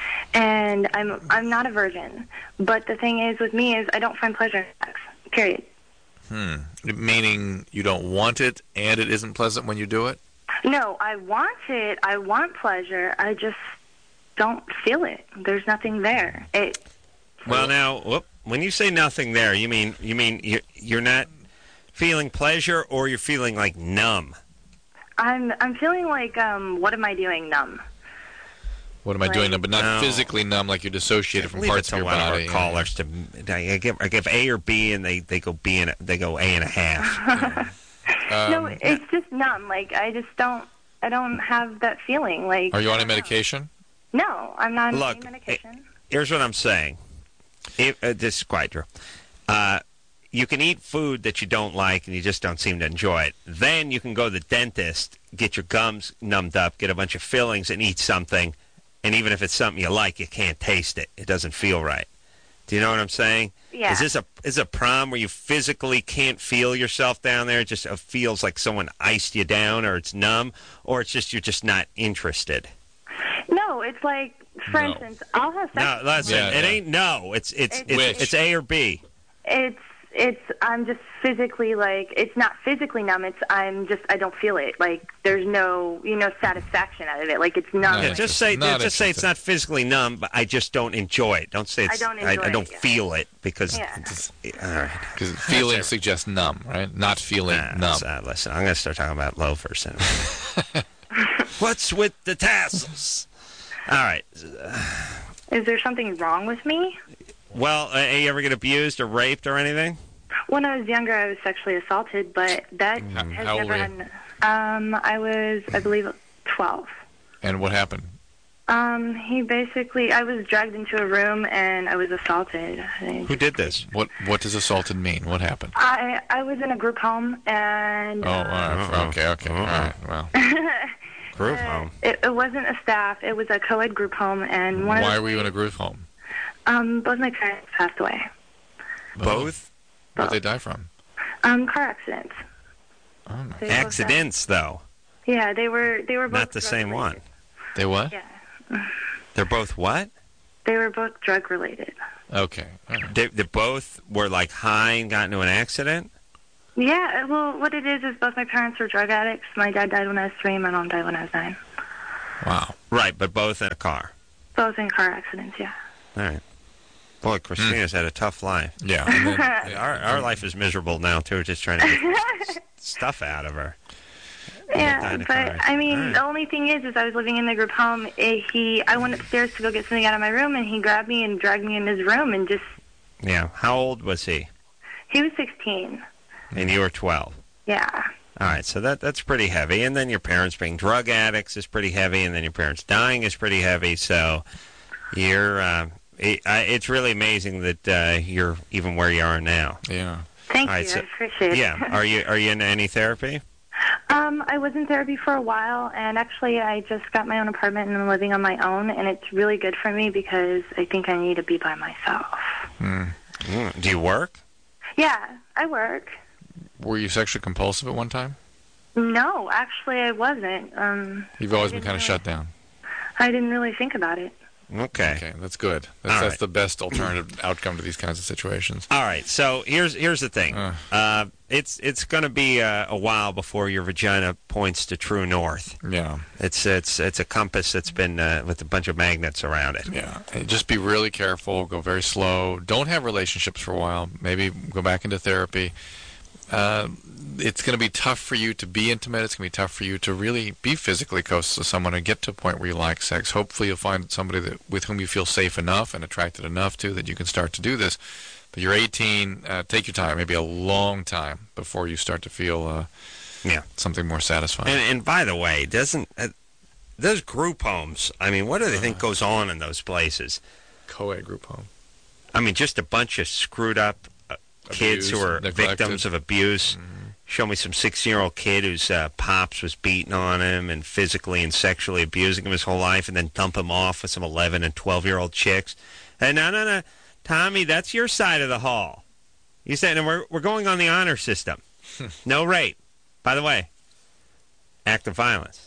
and I'm I'm not a virgin. But the thing is, with me, is I don't find pleasure in sex. Period. Hmm. Meaning you don't want it and it isn't pleasant when you do it? No, I want it. I want pleasure. I just don't feel it. There's nothing there. It. Well, now, whoop, when you say nothing there, you mean you mean you're, you're not feeling pleasure, or you're feeling like numb. I'm I'm feeling like um what am I doing numb? What am I doing? Right. But not No. physically numb, like you're dissociated from Leave parts it of to your one body. of our callers to I give I give A or B, and they, they go B and a, they go A and a half. Um, no, it's just numb. Like I just don't I don't have that feeling. Like Are you I on a don't know. medication? No, I'm not on Look, any medication. Here's what I'm saying. If, uh, this is quite true. Uh, you can eat food that you don't like and you just don't seem to enjoy it. Then you can go to the dentist, get your gums numbed up, get a bunch of fillings, and eat something. And even if it's something you like, you can't taste it. It doesn't feel right. Do you know what I'm saying? Yeah. Is this a is a problem where you physically can't feel yourself down there? It just uh, feels like someone iced you down, or it's numb, or it's just you're just not interested. No, it's like, for No. instance, I'll have sex. No, listen, Yeah, it yeah. ain't no. It's it's It's- it's, Which? it's A or B. It's it's I'm just physically like it's not physically numb. It's I'm just I don't feel it. Like there's no you know satisfaction out of it. Like it's numb. No. Yeah, Yeah, just say not just say it's interested. not physically numb, but I just don't enjoy it. Don't say it's don't I, enjoy I don't it, yeah. feel it because Yeah. it's, all right. Because feeling suggests numb, right? Not feeling Nah, numb. so, listen, I'm going to start talking about loafers. And what's with the tassels? All right. Is there something wrong with me? Well, uh, you ever get abused or raped or anything? When I was younger, I was sexually assaulted, but that How- has how old never were you? happened. Um, I was, I believe, twelve. And what happened? Um, he basically, I was dragged into a room and I was assaulted. Who did this? What What does assaulted mean? What happened? I I was in a group home and Oh, all uh, right. Uh-oh. okay, okay. All right, well. Group uh, home. it, it wasn't a staff. It was a co-ed group home, and one Why of the were you in a group home? Um, both my parents passed away. Both? What'd they die from? Um, car accidents. Oh, my. They both Accidents, though. died. Yeah, they were they were both Not the same one. drug-related. They what? Yeah, They're both what? they were both drug related. Okay. All right. They, they both were like high and got into an accident? Yeah, well, what it is is both my parents were drug addicts. My dad died when I was three, my mom died when I was nine. Wow. Right, but both in a car. Both in car accidents, yeah. All right. Boy, Christina's had a tough life. Yeah. And then, yeah. Our our life is miserable now, too, just trying to get s- stuff out of her. Yeah, died in a but car I mean, accident. the only thing is, is I was living in the group home. eh, He, I went upstairs to go get something out of my room, and he grabbed me and dragged me in his room, and just Yeah. How old was he? he was sixteen. And you were twelve. Yeah, All right, so that that's pretty heavy. And then your parents being drug addicts is pretty heavy, and then your parents dying is pretty heavy. So you're, uh, it, I, it's really amazing that uh, you're even where you are now. Yeah. thank All right, you. so- I appreciate it. Yeah. Are you are you in any therapy? Um, I was in therapy for a while, and actually, I just got my own apartment and I'm living on my own, and it's really good for me because I think I need to be by myself. Hmm. Mm. Do you work? Yeah, I work. Were you sexually compulsive at one time? No, actually, I wasn't. Um, You've always I been didn't kind of really- shut down. I didn't really think about it. Okay. Okay, that's good. That's, All that's right. the best alternative outcome to these kinds of situations. All right. So here's here's the thing. Uh. Uh, it's it's going to be uh, a while before your vagina points to true north. Yeah. It's it's it's a compass that's been uh, with a bunch of magnets around it. Yeah. Hey, just be really careful. Go very slow. Don't have relationships for a while. Maybe go back into therapy. Uh, it's going to be tough for you to be intimate. It's going to be tough for you to really be physically close to someone and get to a point where you like sex. Hopefully you'll find somebody that with whom you feel safe enough and attracted enough to that you can start to do this. But you're eighteen. Uh, take your time. Maybe a long time before you start to feel uh, Yeah. something more satisfying. And and by the way, doesn't uh, those group homes? I mean, what do they think goes on in those places? Co-ed group home. I mean, just a bunch of screwed up uh, kids who Abused, are neglected. victims of abuse. Mm-hmm. Show me some sixteen-year-old kid whose uh, pops was beating on him and physically and sexually abusing him his whole life, and then dump him off with some eleven and twelve-year-old chicks. Hey, no, no, no, Tommy, that's your side of the hall. You said, and we're we're going on the honor system. No rape. By the way, act of violence.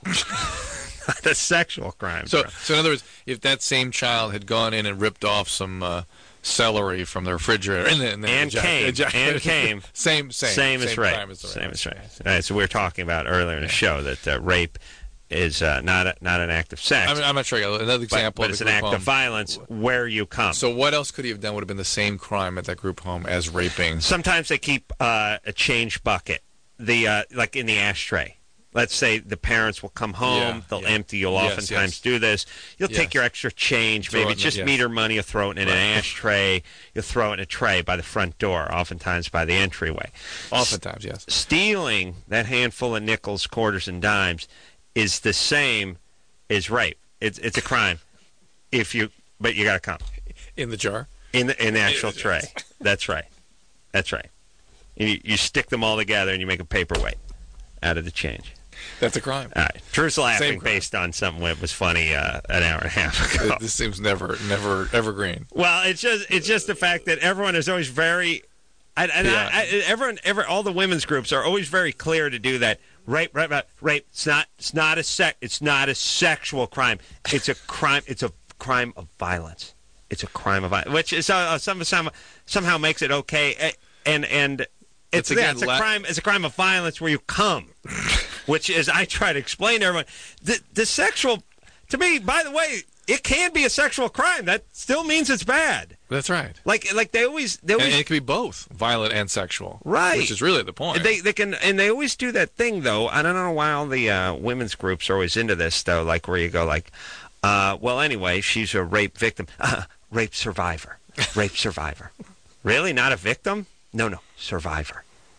Not a sexual crime. So, bro. so in other words, if that same child had gone in and ripped off some uh, celery from the refrigerator and then, And came, and came. same, same, Same as rape. crime as the Same rape. as rape. All right, so we were talking about earlier in the show that uh, rape is uh, not a, not an act of sex, I mean, I'm not sure. Another but, example. but of it's the an group act home. of violence where you come. So what else could he have done? Would have been the same crime at that group home as raping. Sometimes they keep uh, a change bucket, the uh, like in the ashtray. Let's say the parents will come home, Yeah, they'll yeah. empty. You'll Yes, oftentimes yes. do this. You'll Yes. take your extra change, Throw it maybe in the- just yes. meter money. You'll throw it in Right. an ashtray. You'll throw it in a tray by the front door, oftentimes by the entryway. Oftentimes, yes. Stealing that handful of nickels, quarters, and dimes is the same as rape. It's it's a crime if you, but you got to come In the jar. in the in the actual tray. That's right. That's right. You, you stick them all together and you make a paperweight out of the change. That's a crime. All right. Drew's laughing crime. based on something that was funny uh, an hour and a half ago. This seems never, never evergreen. Well, it's just it's just the fact that everyone is always very, and, and Yeah. I, I, everyone, every, all the women's groups are always very clear to do that. Rape, rape, rape, rape. It's not. It's not a sec. It's not a sexual crime. It's a crime. It's a crime of violence. It's a crime of violence, which is uh, some, some, somehow makes it okay. Uh, And and it's, It's again yeah, it's a la- crime. It's a crime of violence where you come, which is I try to explain to everyone. The the sexual, to me, by the way, it can be a sexual crime. That still means it's bad. That's right. Like like they always they And always it could be both violent and sexual. Right. Which is really the point. They they can and they always do that thing though. I don't know why all the uh, women's groups are always into this though. Like where you go like, uh, well anyway, she's a rape victim, uh, rape survivor, rape survivor. Really, not a victim? No, no, survivor.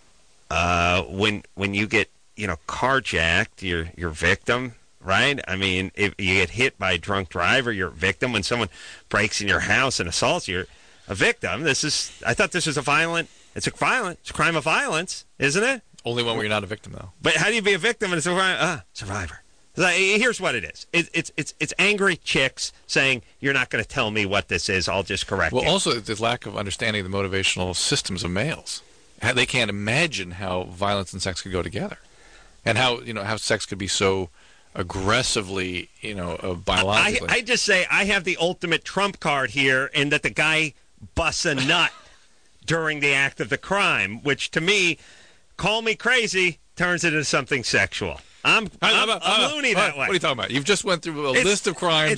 Uh, when when you get you know carjacked, you're you're victim. Right? I mean, if you get hit by a drunk driver, you're a victim. When someone breaks in your house and assaults you, you're a victim. This is, I thought this was a violent, it's a violent, it's a crime of violence, isn't it? Only one where you're not a victim, though. But how do you be a victim and it's a crime? Ah, survivor. Like, here's what it is. It, it's it's it's angry chicks saying, you're not going to tell me what this is. I'll just correct well, you. Well, also the lack of understanding the motivational systems of males. How they can't imagine how violence and sex could go together, and how you know how sex could be so aggressively, you know, uh, biologically. I, I just say I have the ultimate trump card here, in that the guy busts a nut during the act of the crime, which to me, call me crazy, turns it into something sexual. I'm, I'm, I'm, I'm loony that way. What are you talking about? You've just went through a It's- list of crimes